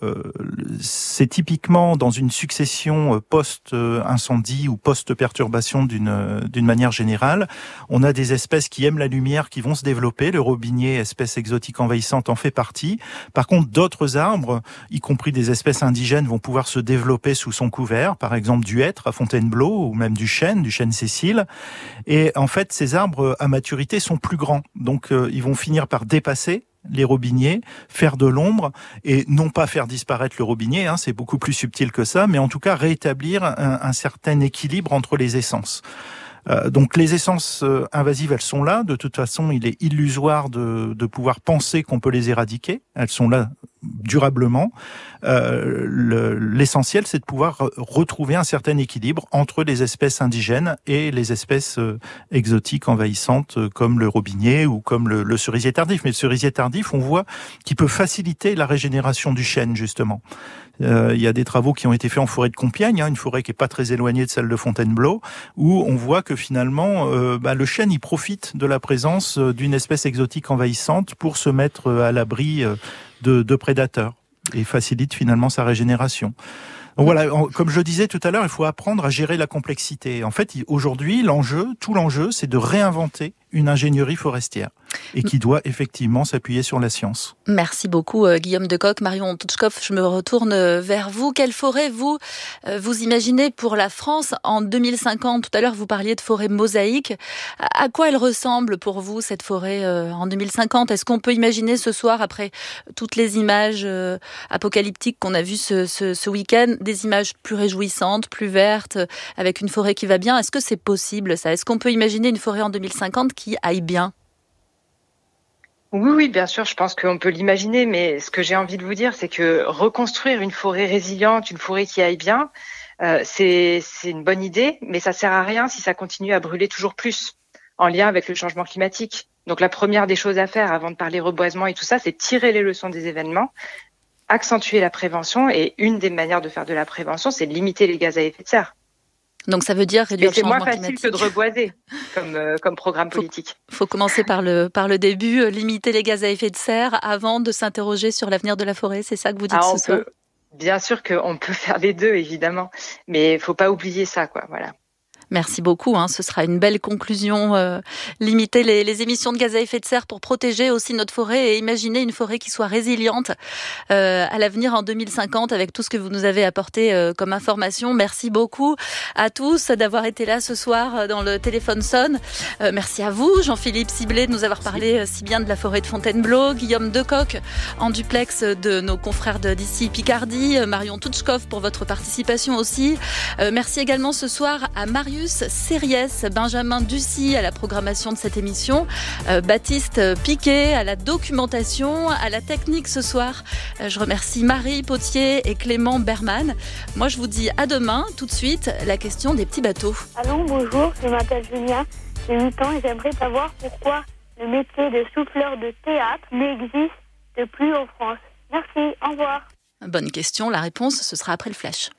c'est typiquement dans une succession post-incendie ou post-perturbation d'une manière générale. On a des espèces qui aiment la lumière qui vont se développer. Le robinier, espèce exotique envahissante, en fait partie. Par contre, d'autres arbres, y compris des espèces indigènes, vont pouvoir se développer sous son couvert. Par exemple, du hêtre à Fontainebleau ou même du chêne Cécile. Et en fait, ces arbres à maturité sont plus grands. Donc, ils vont finir par dépasser les robiniers, faire de l'ombre et non pas faire disparaître le robinier, c'est beaucoup plus subtil que ça, mais en tout cas rétablir un certain équilibre entre les essences. Donc les essences invasives, elles sont là. De toute façon, il est illusoire de pouvoir penser qu'on peut les éradiquer. Elles sont là durablement. L'essentiel, c'est de pouvoir retrouver un certain équilibre entre les espèces indigènes et les espèces exotiques envahissantes comme le robinier ou comme le cerisier tardif. Mais le cerisier tardif, on voit qu'il peut faciliter la régénération du chêne, justement. Il y a des travaux qui ont été faits en forêt de Compiègne, une forêt qui est pas très éloignée de celle de Fontainebleau, où on voit que finalement, le chêne, il profite de la présence d'une espèce exotique envahissante pour se mettre à l'abri de prédateurs et facilite finalement sa régénération. Donc voilà, comme je disais tout à l'heure, il faut apprendre à gérer la complexité. En fait, aujourd'hui, tout l'enjeu, c'est de réinventer une ingénierie forestière et qui doit effectivement s'appuyer sur la science. Merci beaucoup Guillaume Decoq. Marion Touchkov, je me retourne vers vous. Quelle forêt vous imaginez pour la France en 2050 ? Tout à l'heure, vous parliez de forêt mosaïque. À quoi elle ressemble pour vous, cette forêt en 2050 ? Est-ce qu'on peut imaginer ce soir, après toutes les images apocalyptiques qu'on a vues ce week-end, des images plus réjouissantes, plus vertes, avec une forêt qui va bien ? Est-ce que c'est possible, ça ? Est-ce qu'on peut imaginer une forêt en 2050 qui aille bien ? Oui, bien sûr, je pense qu'on peut l'imaginer, mais ce que j'ai envie de vous dire, c'est que reconstruire une forêt résiliente, une forêt qui aille bien, c'est une bonne idée, mais ça sert à rien si ça continue à brûler toujours plus, en lien avec le changement climatique. Donc la première des choses à faire avant de parler reboisement et tout ça, c'est tirer les leçons des événements, accentuer la prévention, et une des manières de faire de la prévention, c'est de limiter les gaz à effet de serre. Donc ça veut dire réduire le changement climatique. C'est moins facile que de reboiser comme programme politique. Faut commencer par le début, limiter les gaz à effet de serre avant de s'interroger sur l'avenir de la forêt. C'est ça que vous dites ce soir ? Bien sûr qu'on peut faire les deux, évidemment, mais il faut pas oublier ça, quoi. Voilà. Merci beaucoup, ce sera une belle conclusion. Limiter les émissions de gaz à effet de serre pour protéger aussi notre forêt et imaginer une forêt qui soit résiliente à l'avenir en 2050 avec tout ce que vous nous avez apporté comme information. Merci beaucoup à tous d'avoir été là ce soir dans le Téléphone sonne. Merci à vous, Jean-Philippe Siblet, de nous avoir parlé si bien de la forêt de Fontainebleau, Guillaume Decoq en duplex de nos confrères d'ici Picardie, Marion Touchkov pour votre participation aussi. Merci également ce soir à Marius Sériès, Benjamin Ducy à la programmation de cette émission, Baptiste Piquet à la documentation, à la technique ce soir. Je remercie Marie Potier et Clément Berman. Moi je vous dis à demain. Tout de suite, la question des petits bateaux. Allô, bonjour, je m'appelle Julia, j'ai 8 ans et j'aimerais savoir pourquoi le métier de souffleur de théâtre n'existe plus en France. Merci, au revoir. Bonne question, la réponse ce sera après le flash.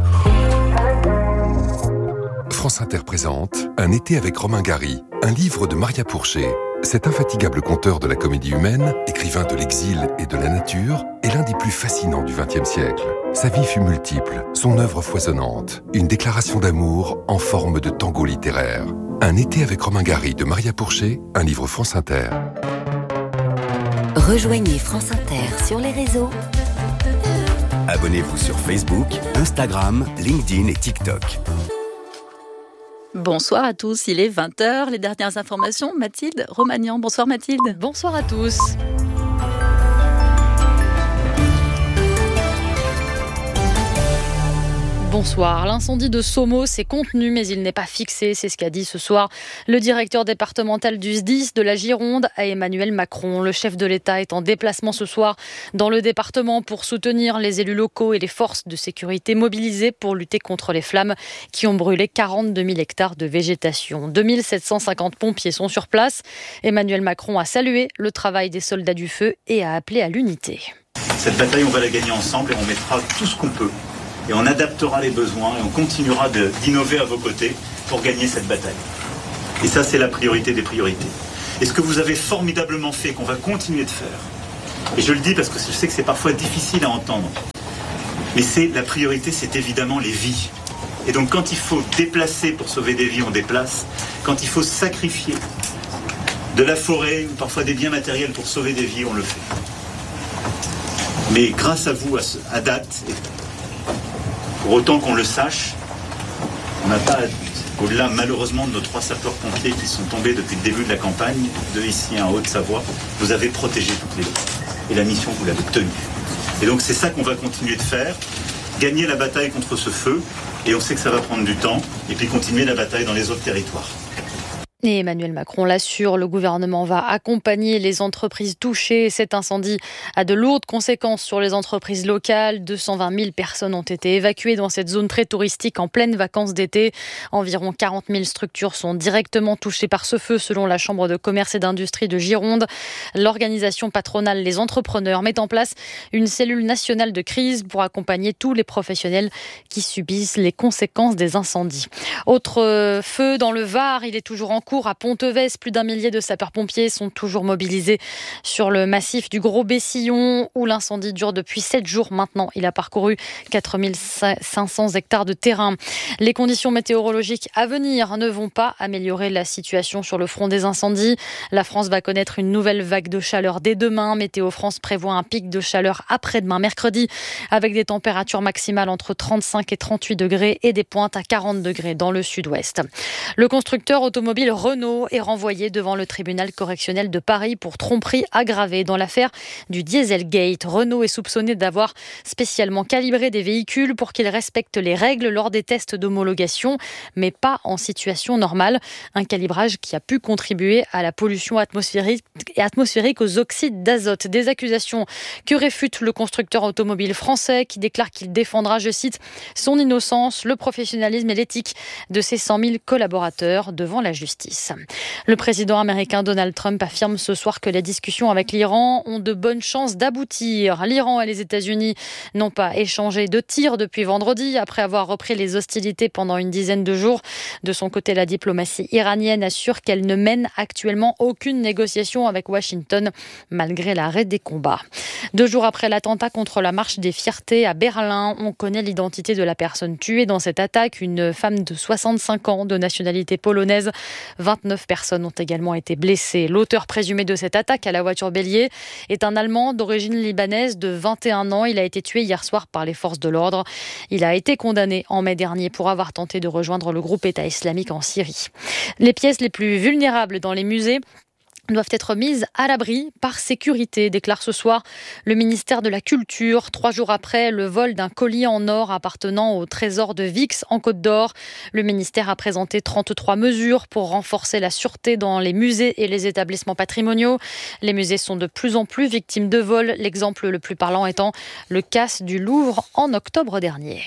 France Inter présente Un été avec Romain Gary, un livre de Maria Pourchet. Cet infatigable conteur de la comédie humaine, écrivain de l'exil et de la nature, est l'un des plus fascinants du XXe siècle. Sa vie fut multiple, son œuvre foisonnante, une déclaration d'amour en forme de tango littéraire. Un été avec Romain Gary de Maria Pourchet, un livre France Inter. Rejoignez France Inter sur les réseaux. Abonnez-vous sur Facebook, Instagram, LinkedIn et TikTok. Bonsoir à tous, il est 20h, les dernières informations, Mathilde Romagnan. Bonsoir Mathilde. Bonsoir à tous. Bonsoir. L'incendie de Sommeau s'est contenu, mais il n'est pas fixé. C'est ce qu'a dit ce soir le directeur départemental du SDIS de la Gironde à Emmanuel Macron. Le chef de l'État est en déplacement ce soir dans le département pour soutenir les élus locaux et les forces de sécurité mobilisées pour lutter contre les flammes qui ont brûlé 42 000 hectares de végétation. 2750 pompiers sont sur place. Emmanuel Macron a salué le travail des soldats du feu et a appelé à l'unité. Cette bataille, on va la gagner ensemble et on mettra tout ce qu'on peut. Et on adaptera les besoins et on continuera d'innover à vos côtés pour gagner cette bataille. Et ça, c'est la priorité des priorités. Et ce que vous avez formidablement fait, qu'on va continuer de faire, et je le dis parce que je sais que c'est parfois difficile à entendre, mais la priorité, c'est évidemment les vies. Et donc quand il faut déplacer pour sauver des vies, on déplace. Quand il faut sacrifier de la forêt ou parfois des biens matériels pour sauver des vies, on le fait. Mais grâce à vous, à date, pour autant qu'on le sache, on n'a pas, au-delà malheureusement de nos 3 sapeurs-pompiers qui sont tombés depuis le début de la campagne, 2 ici en Haute-Savoie, vous avez protégé toutes les vies. Et la mission, vous l'avez tenue. Et donc c'est ça qu'on va continuer de faire, gagner la bataille contre ce feu, et on sait que ça va prendre du temps, et puis continuer la bataille dans les autres territoires. Et Emmanuel Macron l'assure, le gouvernement va accompagner les entreprises touchées. Cet incendie a de lourdes conséquences sur les entreprises locales. 220 000 personnes ont été évacuées dans cette zone très touristique en pleine vacances d'été. Environ 40 000 structures sont directement touchées par ce feu, selon la Chambre de commerce et d'industrie de Gironde. L'organisation patronale Les Entrepreneurs met en place une cellule nationale de crise pour accompagner tous les professionnels qui subissent les conséquences des incendies. Autre feu dans le Var, il est toujours en cours à Ponteves. Plus d'1 millier de sapeurs-pompiers sont toujours mobilisés sur le massif du Gros-Bessillon où l'incendie dure depuis 7 jours maintenant. Il a parcouru 4500 hectares de terrain. Les conditions météorologiques à venir ne vont pas améliorer la situation sur le front des incendies. La France va connaître une nouvelle vague de chaleur dès demain. Météo France prévoit un pic de chaleur après-demain, mercredi, avec des températures maximales entre 35 et 38 degrés et des pointes à 40 degrés dans le sud-ouest. Le constructeur automobile Renault est renvoyé devant le tribunal correctionnel de Paris pour tromperie aggravée dans l'affaire du Dieselgate. Renault est soupçonné d'avoir spécialement calibré des véhicules pour qu'ils respectent les règles lors des tests d'homologation, mais pas en situation normale. Un calibrage qui a pu contribuer à la pollution atmosphérique aux oxydes d'azote. Des accusations que réfute le constructeur automobile français qui déclare qu'il défendra, je cite, son innocence, le professionnalisme et l'éthique de ses 100 000 collaborateurs devant la justice. Le président américain Donald Trump affirme ce soir que les discussions avec l'Iran ont de bonnes chances d'aboutir. L'Iran et les États-Unis n'ont pas échangé de tirs depuis vendredi après avoir repris les hostilités pendant une dizaine de jours. De son côté, la diplomatie iranienne assure qu'elle ne mène actuellement aucune négociation avec Washington malgré l'arrêt des combats. 2 jours après l'attentat contre la marche des fiertés à Berlin, on connaît l'identité de la personne tuée dans cette attaque, une femme de 65 ans de nationalité polonaise. 29 personnes ont également été blessées. L'auteur présumé de cette attaque à la voiture bélier est un Allemand d'origine libanaise de 21 ans. Il a été tué hier soir par les forces de l'ordre. Il a été condamné en mai dernier pour avoir tenté de rejoindre le groupe État islamique en Syrie. Les pièces les plus vulnérables dans les musées doivent être mises à l'abri par sécurité, déclare ce soir le ministère de la Culture, 3 jours après le vol d'un collier en or appartenant au trésor de Vix en Côte d'Or. Le ministère a présenté 33 mesures pour renforcer la sûreté dans les musées et les établissements patrimoniaux. Les musées sont de plus en plus victimes de vols, l'exemple le plus parlant étant le casse du Louvre en octobre dernier.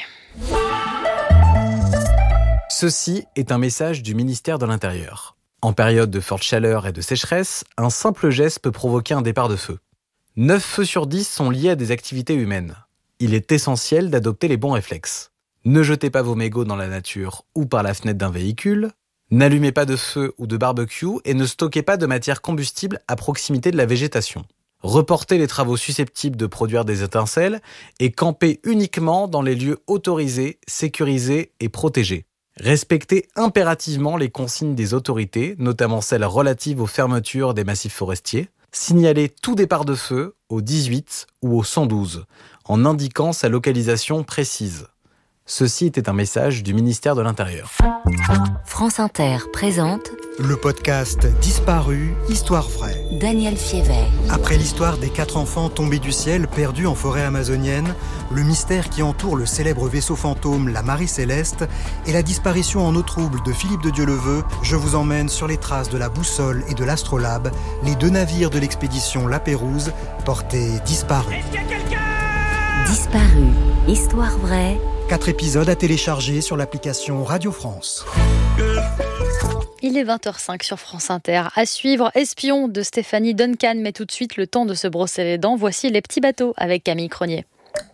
Ceci est un message du ministère de l'Intérieur. En période de forte chaleur et de sécheresse, un simple geste peut provoquer un départ de feu. 9 feux sur 10 sont liés à des activités humaines. Il est essentiel d'adopter les bons réflexes. Ne jetez pas vos mégots dans la nature ou par la fenêtre d'un véhicule. N'allumez pas de feu ou de barbecue et ne stockez pas de matière combustible à proximité de la végétation. Reportez les travaux susceptibles de produire des étincelles et campez uniquement dans les lieux autorisés, sécurisés et protégés. Respectez impérativement les consignes des autorités, notamment celles relatives aux fermetures des massifs forestiers. Signalez tout départ de feu au 18 ou au 112, en indiquant sa localisation précise. Ceci était un message du ministère de l'Intérieur. France Inter présente le podcast Disparu, Histoire vraie. Daniel Fiévet. Après l'histoire des 4 enfants tombés du ciel perdus en forêt amazonienne, le mystère qui entoure le célèbre vaisseau fantôme, la Marie Céleste, et la disparition en eau trouble de Philippe de Dieuleveux, je vous emmène sur les traces de la Boussole et de l'Astrolabe, les 2 navires de l'expédition La Pérouse, portés disparus. Est-ce qu'il y a quelqu'un ? Disparu, Histoire vraie. 4 épisodes à télécharger sur l'application Radio France. Il est 20h05 sur France Inter. À suivre, Espion de Stéphanie Duncan. Mais tout de suite, le temps de se brosser les dents. Voici Les Petits Bateaux avec Camille Cronier.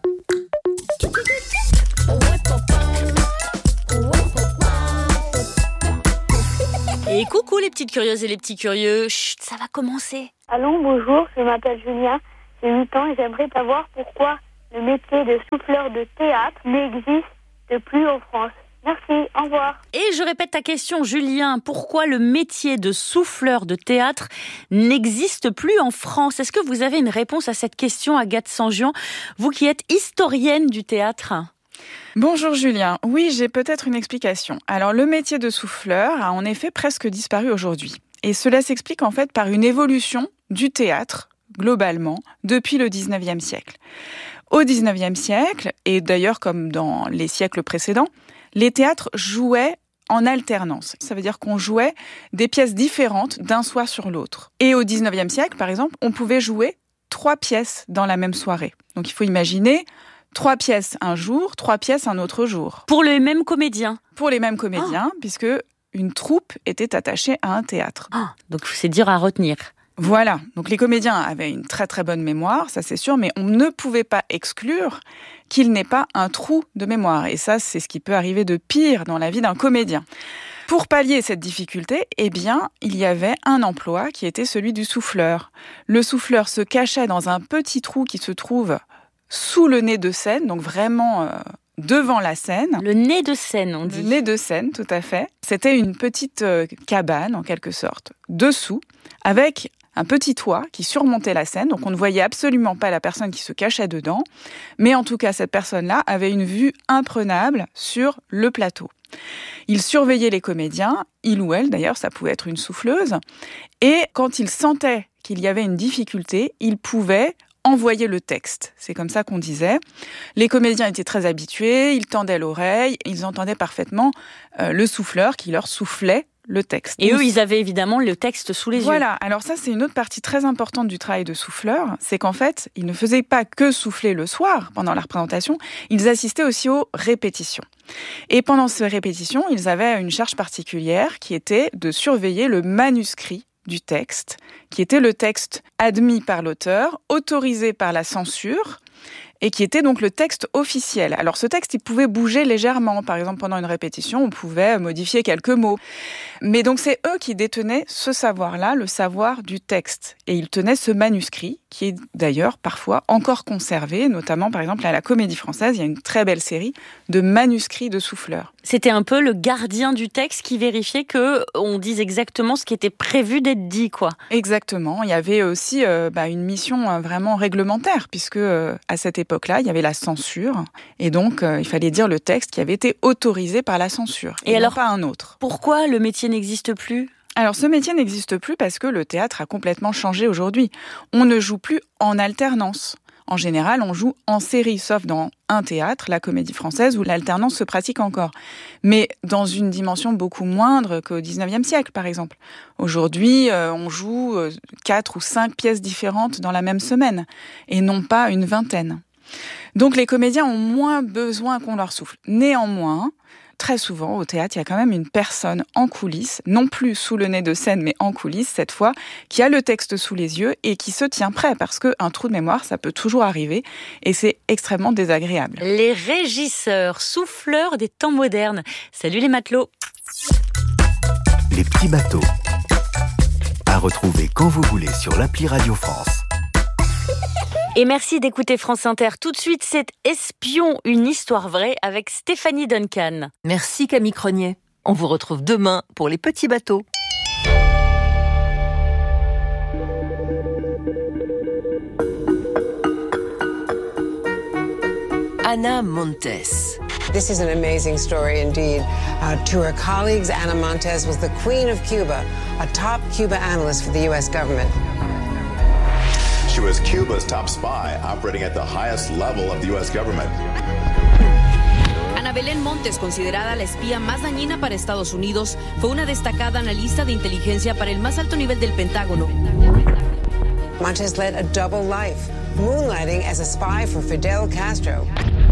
Et coucou les petites curieuses et les petits curieux. Chut, ça va commencer. Allô, bonjour, je m'appelle Julien, j'ai 8 ans et j'aimerais savoir pourquoi le métier de souffleur de théâtre n'existe plus en France. Merci, au revoir. Et je répète ta question, Julien. Pourquoi le métier de souffleur de théâtre n'existe plus en France ? Est-ce que vous avez une réponse à cette question, Agathe Sangian, vous qui êtes historienne du théâtre ? Bonjour Julien, oui j'ai peut-être une explication. Alors le métier de souffleur a en effet presque disparu aujourd'hui. Et cela s'explique en fait par une évolution du théâtre, globalement, depuis le 19e siècle. Au 19e siècle, et d'ailleurs comme dans les siècles précédents, les théâtres jouaient en alternance. Ça veut dire qu'on jouait des pièces différentes d'un soir sur l'autre. Et au 19e siècle, par exemple, on pouvait jouer 3 pièces dans la même soirée. Donc il faut imaginer 3 pièces un jour, 3 pièces un autre jour. Pour les mêmes comédiens ? Pour les mêmes comédiens, puisque une troupe était attachée à un théâtre. Donc c'est dur à retenir. Voilà, donc les comédiens avaient une très très bonne mémoire, ça c'est sûr, mais on ne pouvait pas exclure qu'il n'ait pas un trou de mémoire. Et ça, c'est ce qui peut arriver de pire dans la vie d'un comédien. Pour pallier cette difficulté, eh bien, il y avait un emploi qui était celui du souffleur. Le souffleur se cachait dans un petit trou qui se trouve sous le nez de scène, donc vraiment devant la scène. Le nez de scène, on dit. Le nez de scène, tout à fait. C'était une petite cabane, en quelque sorte, dessous, avec un petit toit qui surmontait la scène, donc on ne voyait absolument pas la personne qui se cachait dedans, mais en tout cas, cette personne-là avait une vue imprenable sur le plateau. Il surveillait les comédiens, il ou elle, d'ailleurs, ça pouvait être une souffleuse, et quand il sentait qu'il y avait une difficulté, il pouvait envoyer le texte. C'est comme ça qu'on disait. Les comédiens étaient très habitués, ils tendaient l'oreille, ils entendaient parfaitement le souffleur qui leur soufflait le texte. Et eux, ils avaient évidemment le texte sous les yeux. Voilà, alors ça, c'est une autre partie très importante du travail de souffleur, c'est qu'en fait, ils ne faisaient pas que souffler le soir, pendant la représentation, ils assistaient aussi aux répétitions. Et pendant ces répétitions, ils avaient une charge particulière qui était de surveiller le manuscrit du texte, qui était le texte admis par l'auteur, autorisé par la censure, et qui était donc le texte officiel. Alors ce texte, il pouvait bouger légèrement. Par exemple, pendant une répétition, on pouvait modifier quelques mots. Mais donc c'est eux qui détenaient ce savoir-là, le savoir du texte. Et ils tenaient ce manuscrit, qui est d'ailleurs parfois encore conservé, notamment par exemple à la Comédie Française, il y a une très belle série de manuscrits de souffleurs. C'était un peu le gardien du texte qui vérifiait qu'on dise exactement ce qui était prévu d'être dit, quoi. Exactement. Il y avait aussi une mission vraiment réglementaire, puisque à cette époque-là, il y avait la censure. Et donc, il fallait dire le texte qui avait été autorisé par la censure. Et alors, pas un autre. Pourquoi le métier n'existe plus ? Alors, ce métier n'existe plus parce que le théâtre a complètement changé aujourd'hui. On ne joue plus en alternance. En général, on joue en série, sauf dans un théâtre, la Comédie Française, où l'alternance se pratique encore. Mais dans une dimension beaucoup moindre qu'au 19e siècle, par exemple. Aujourd'hui, on joue 4 ou 5 pièces différentes dans la même semaine, et non pas une vingtaine. Donc les comédiens ont moins besoin qu'on leur souffle. Néanmoins, très souvent, au théâtre, il y a quand même une personne en coulisses, non plus sous le nez de scène, mais en coulisses, cette fois, qui a le texte sous les yeux et qui se tient prêt, parce qu'un trou de mémoire, ça peut toujours arriver, et c'est extrêmement désagréable. Les régisseurs, souffleurs des temps modernes. Salut les matelots. Les petits bateaux. À retrouver quand vous voulez sur l'appli Radio France. Et merci d'écouter France Inter. Tout de suite, c'est Espion, une histoire vraie avec Stéphanie Duncan. Merci Camille Cronier. On vous retrouve demain pour les petits bateaux. Ana Montes. This is an amazing story indeed. To her colleagues, Ana Montes was the Queen of Cuba, a top Cuba analyst for the U.S. government. She was Cuba's top spy, operating at the highest level of the U.S. government. Ana Belén Montes, considerada la espía más dañina para Estados Unidos, fue una destacada analista de inteligencia para el más alto nivel del Pentágono. Montes led a double life, moonlighting as a spy for Fidel Castro.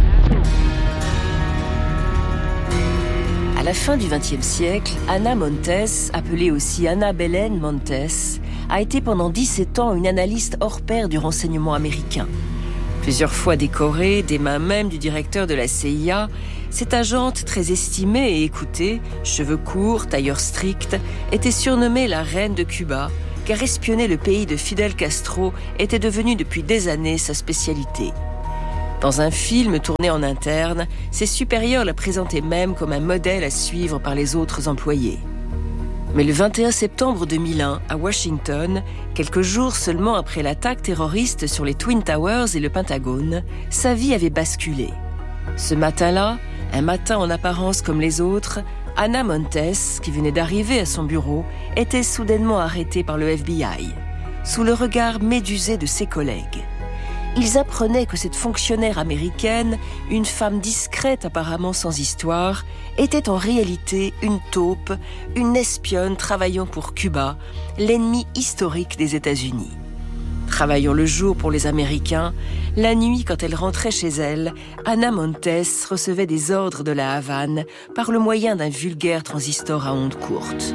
À la fin du XXe siècle, Ana Montes, appelée aussi Ana Belén Montes, a été pendant 17 ans une analyste hors pair du renseignement américain. Plusieurs fois décorée, des mains même du directeur de la CIA, cette agente très estimée et écoutée, cheveux courts, tailleur strict, était surnommée la reine de Cuba, car espionner le pays de Fidel Castro était devenu depuis des années sa spécialité. Dans un film tourné en interne, ses supérieurs la présentaient même comme un modèle à suivre par les autres employés. Mais le 21 septembre 2001, à Washington, quelques jours seulement après l'attaque terroriste sur les Twin Towers et le Pentagone, sa vie avait basculé. Ce matin-là, un matin en apparence comme les autres, Ana Montes, qui venait d'arriver à son bureau, était soudainement arrêtée par le FBI, sous le regard médusé de ses collègues. Ils apprenaient que cette fonctionnaire américaine, une femme discrète apparemment sans histoire, était en réalité une taupe, une espionne travaillant pour Cuba, l'ennemi historique des États-Unis. Travaillant le jour pour les Américains, la nuit, quand elle rentrait chez elle, Ana Montes recevait des ordres de la Havane par le moyen d'un vulgaire transistor à ondes courtes.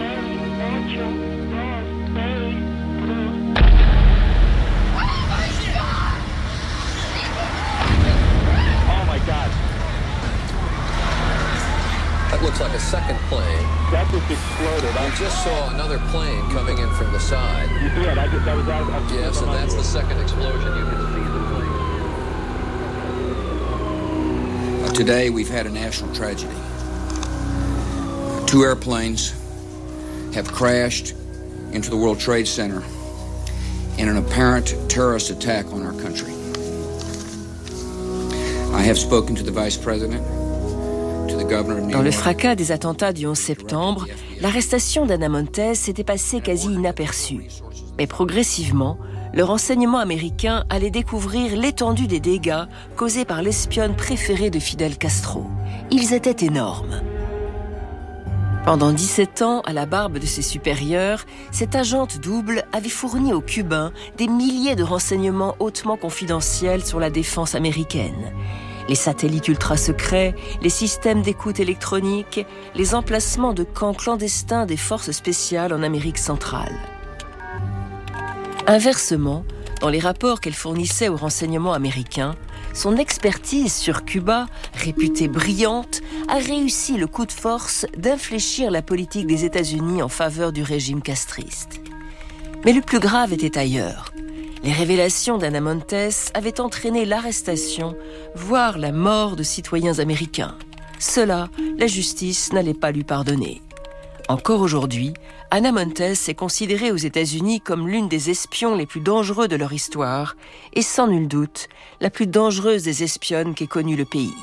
That looks like a second plane. That just exploded. I just saw another plane coming in from the side. Yeah, that was out. Yes, and that's the second explosion. You can see the plane. Today, we've had a national tragedy. 2 airplanes have crashed into the World Trade Center in an apparent terrorist attack on our country. I have spoken to the Vice President. Dans le fracas des attentats du 11 septembre, l'arrestation d'Ana Montes s'était passée quasi inaperçue. Mais progressivement, le renseignement américain allait découvrir l'étendue des dégâts causés par l'espionne préférée de Fidel Castro. Ils étaient énormes. Pendant 17 ans, à la barbe de ses supérieurs, cette agente double avait fourni aux Cubains des milliers de renseignements hautement confidentiels sur la défense américaine. Les satellites ultra-secrets, les systèmes d'écoute électronique, les emplacements de camps clandestins des forces spéciales en Amérique centrale. Inversement, dans les rapports qu'elle fournissait aux renseignements américains, son expertise sur Cuba, réputée brillante, a réussi le coup de force d'infléchir la politique des États-Unis en faveur du régime castriste. Mais le plus grave était ailleurs. Les révélations d'Ana Montes avaient entraîné l'arrestation, voire la mort de citoyens américains. Cela, la justice n'allait pas lui pardonner. Encore aujourd'hui, Ana Montes est considérée aux États-Unis comme l'une des espions les plus dangereux de leur histoire et sans nul doute, la plus dangereuse des espionnes qu'ait connue le pays.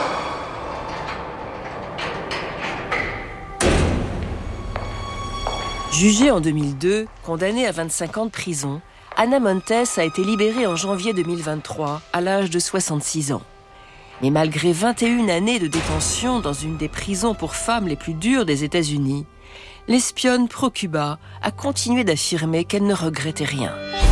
Jugée en 2002, condamnée à 25 ans de prison, Ana Montes a été libérée en janvier 2023, à l'âge de 66 ans. Mais malgré 21 années de détention dans une des prisons pour femmes les plus dures des États-Unis, l'espionne pro-Cuba a continué d'affirmer qu'elle ne regrettait rien.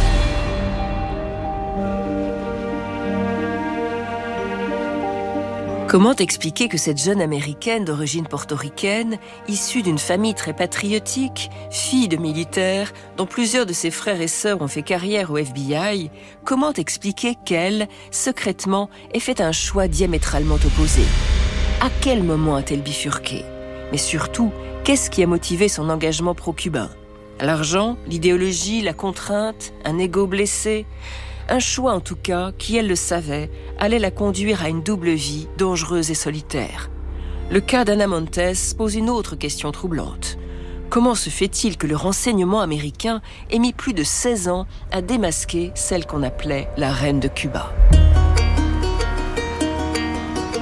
Comment expliquer que cette jeune Américaine d'origine portoricaine, issue d'une famille très patriotique, fille de militaires, dont plusieurs de ses frères et sœurs ont fait carrière au FBI, comment expliquer qu'elle, secrètement, ait fait un choix diamétralement opposé? À quel moment a-t-elle bifurqué? Mais surtout, qu'est-ce qui a motivé son engagement pro-cubain? L'argent, l'idéologie, la contrainte, un ego blessé? Un choix en tout cas, qui elle le savait, allait la conduire à une double vie dangereuse et solitaire. Le cas d'Ana Montes pose une autre question troublante. Comment se fait-il que le renseignement américain ait mis plus de 16 ans à démasquer celle qu'on appelait la reine de Cuba ?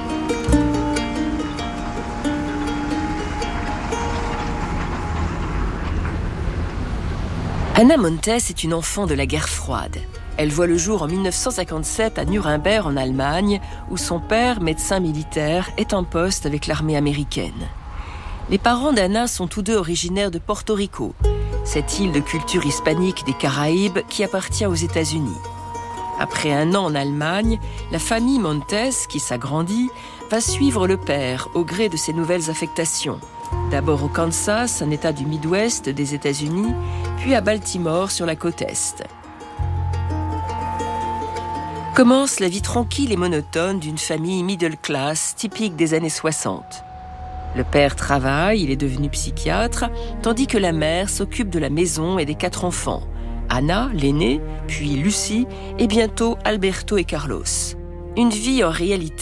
Anna Montes est une enfant de la guerre froide. Elle voit le jour en 1957 à Nuremberg en Allemagne, où son père, médecin militaire, est en poste avec l'armée américaine. Les parents d'Anna sont tous deux originaires de Porto Rico, cette île de culture hispanique des Caraïbes qui appartient aux États-Unis. Après un an en Allemagne, la famille Montes, qui s'agrandit, va suivre le père au gré de ses nouvelles affectations. D'abord au Kansas, un état du Midwest des États-Unis, puis à Baltimore sur la côte Est. Commence la vie tranquille et monotone d'une famille middle class typique des années 60. Le père travaille, il est devenu psychiatre, tandis que la mère s'occupe de la maison et des 4 enfants. Anna, l'aînée, puis Lucie, et bientôt Alberto et Carlos. Une vie en réalité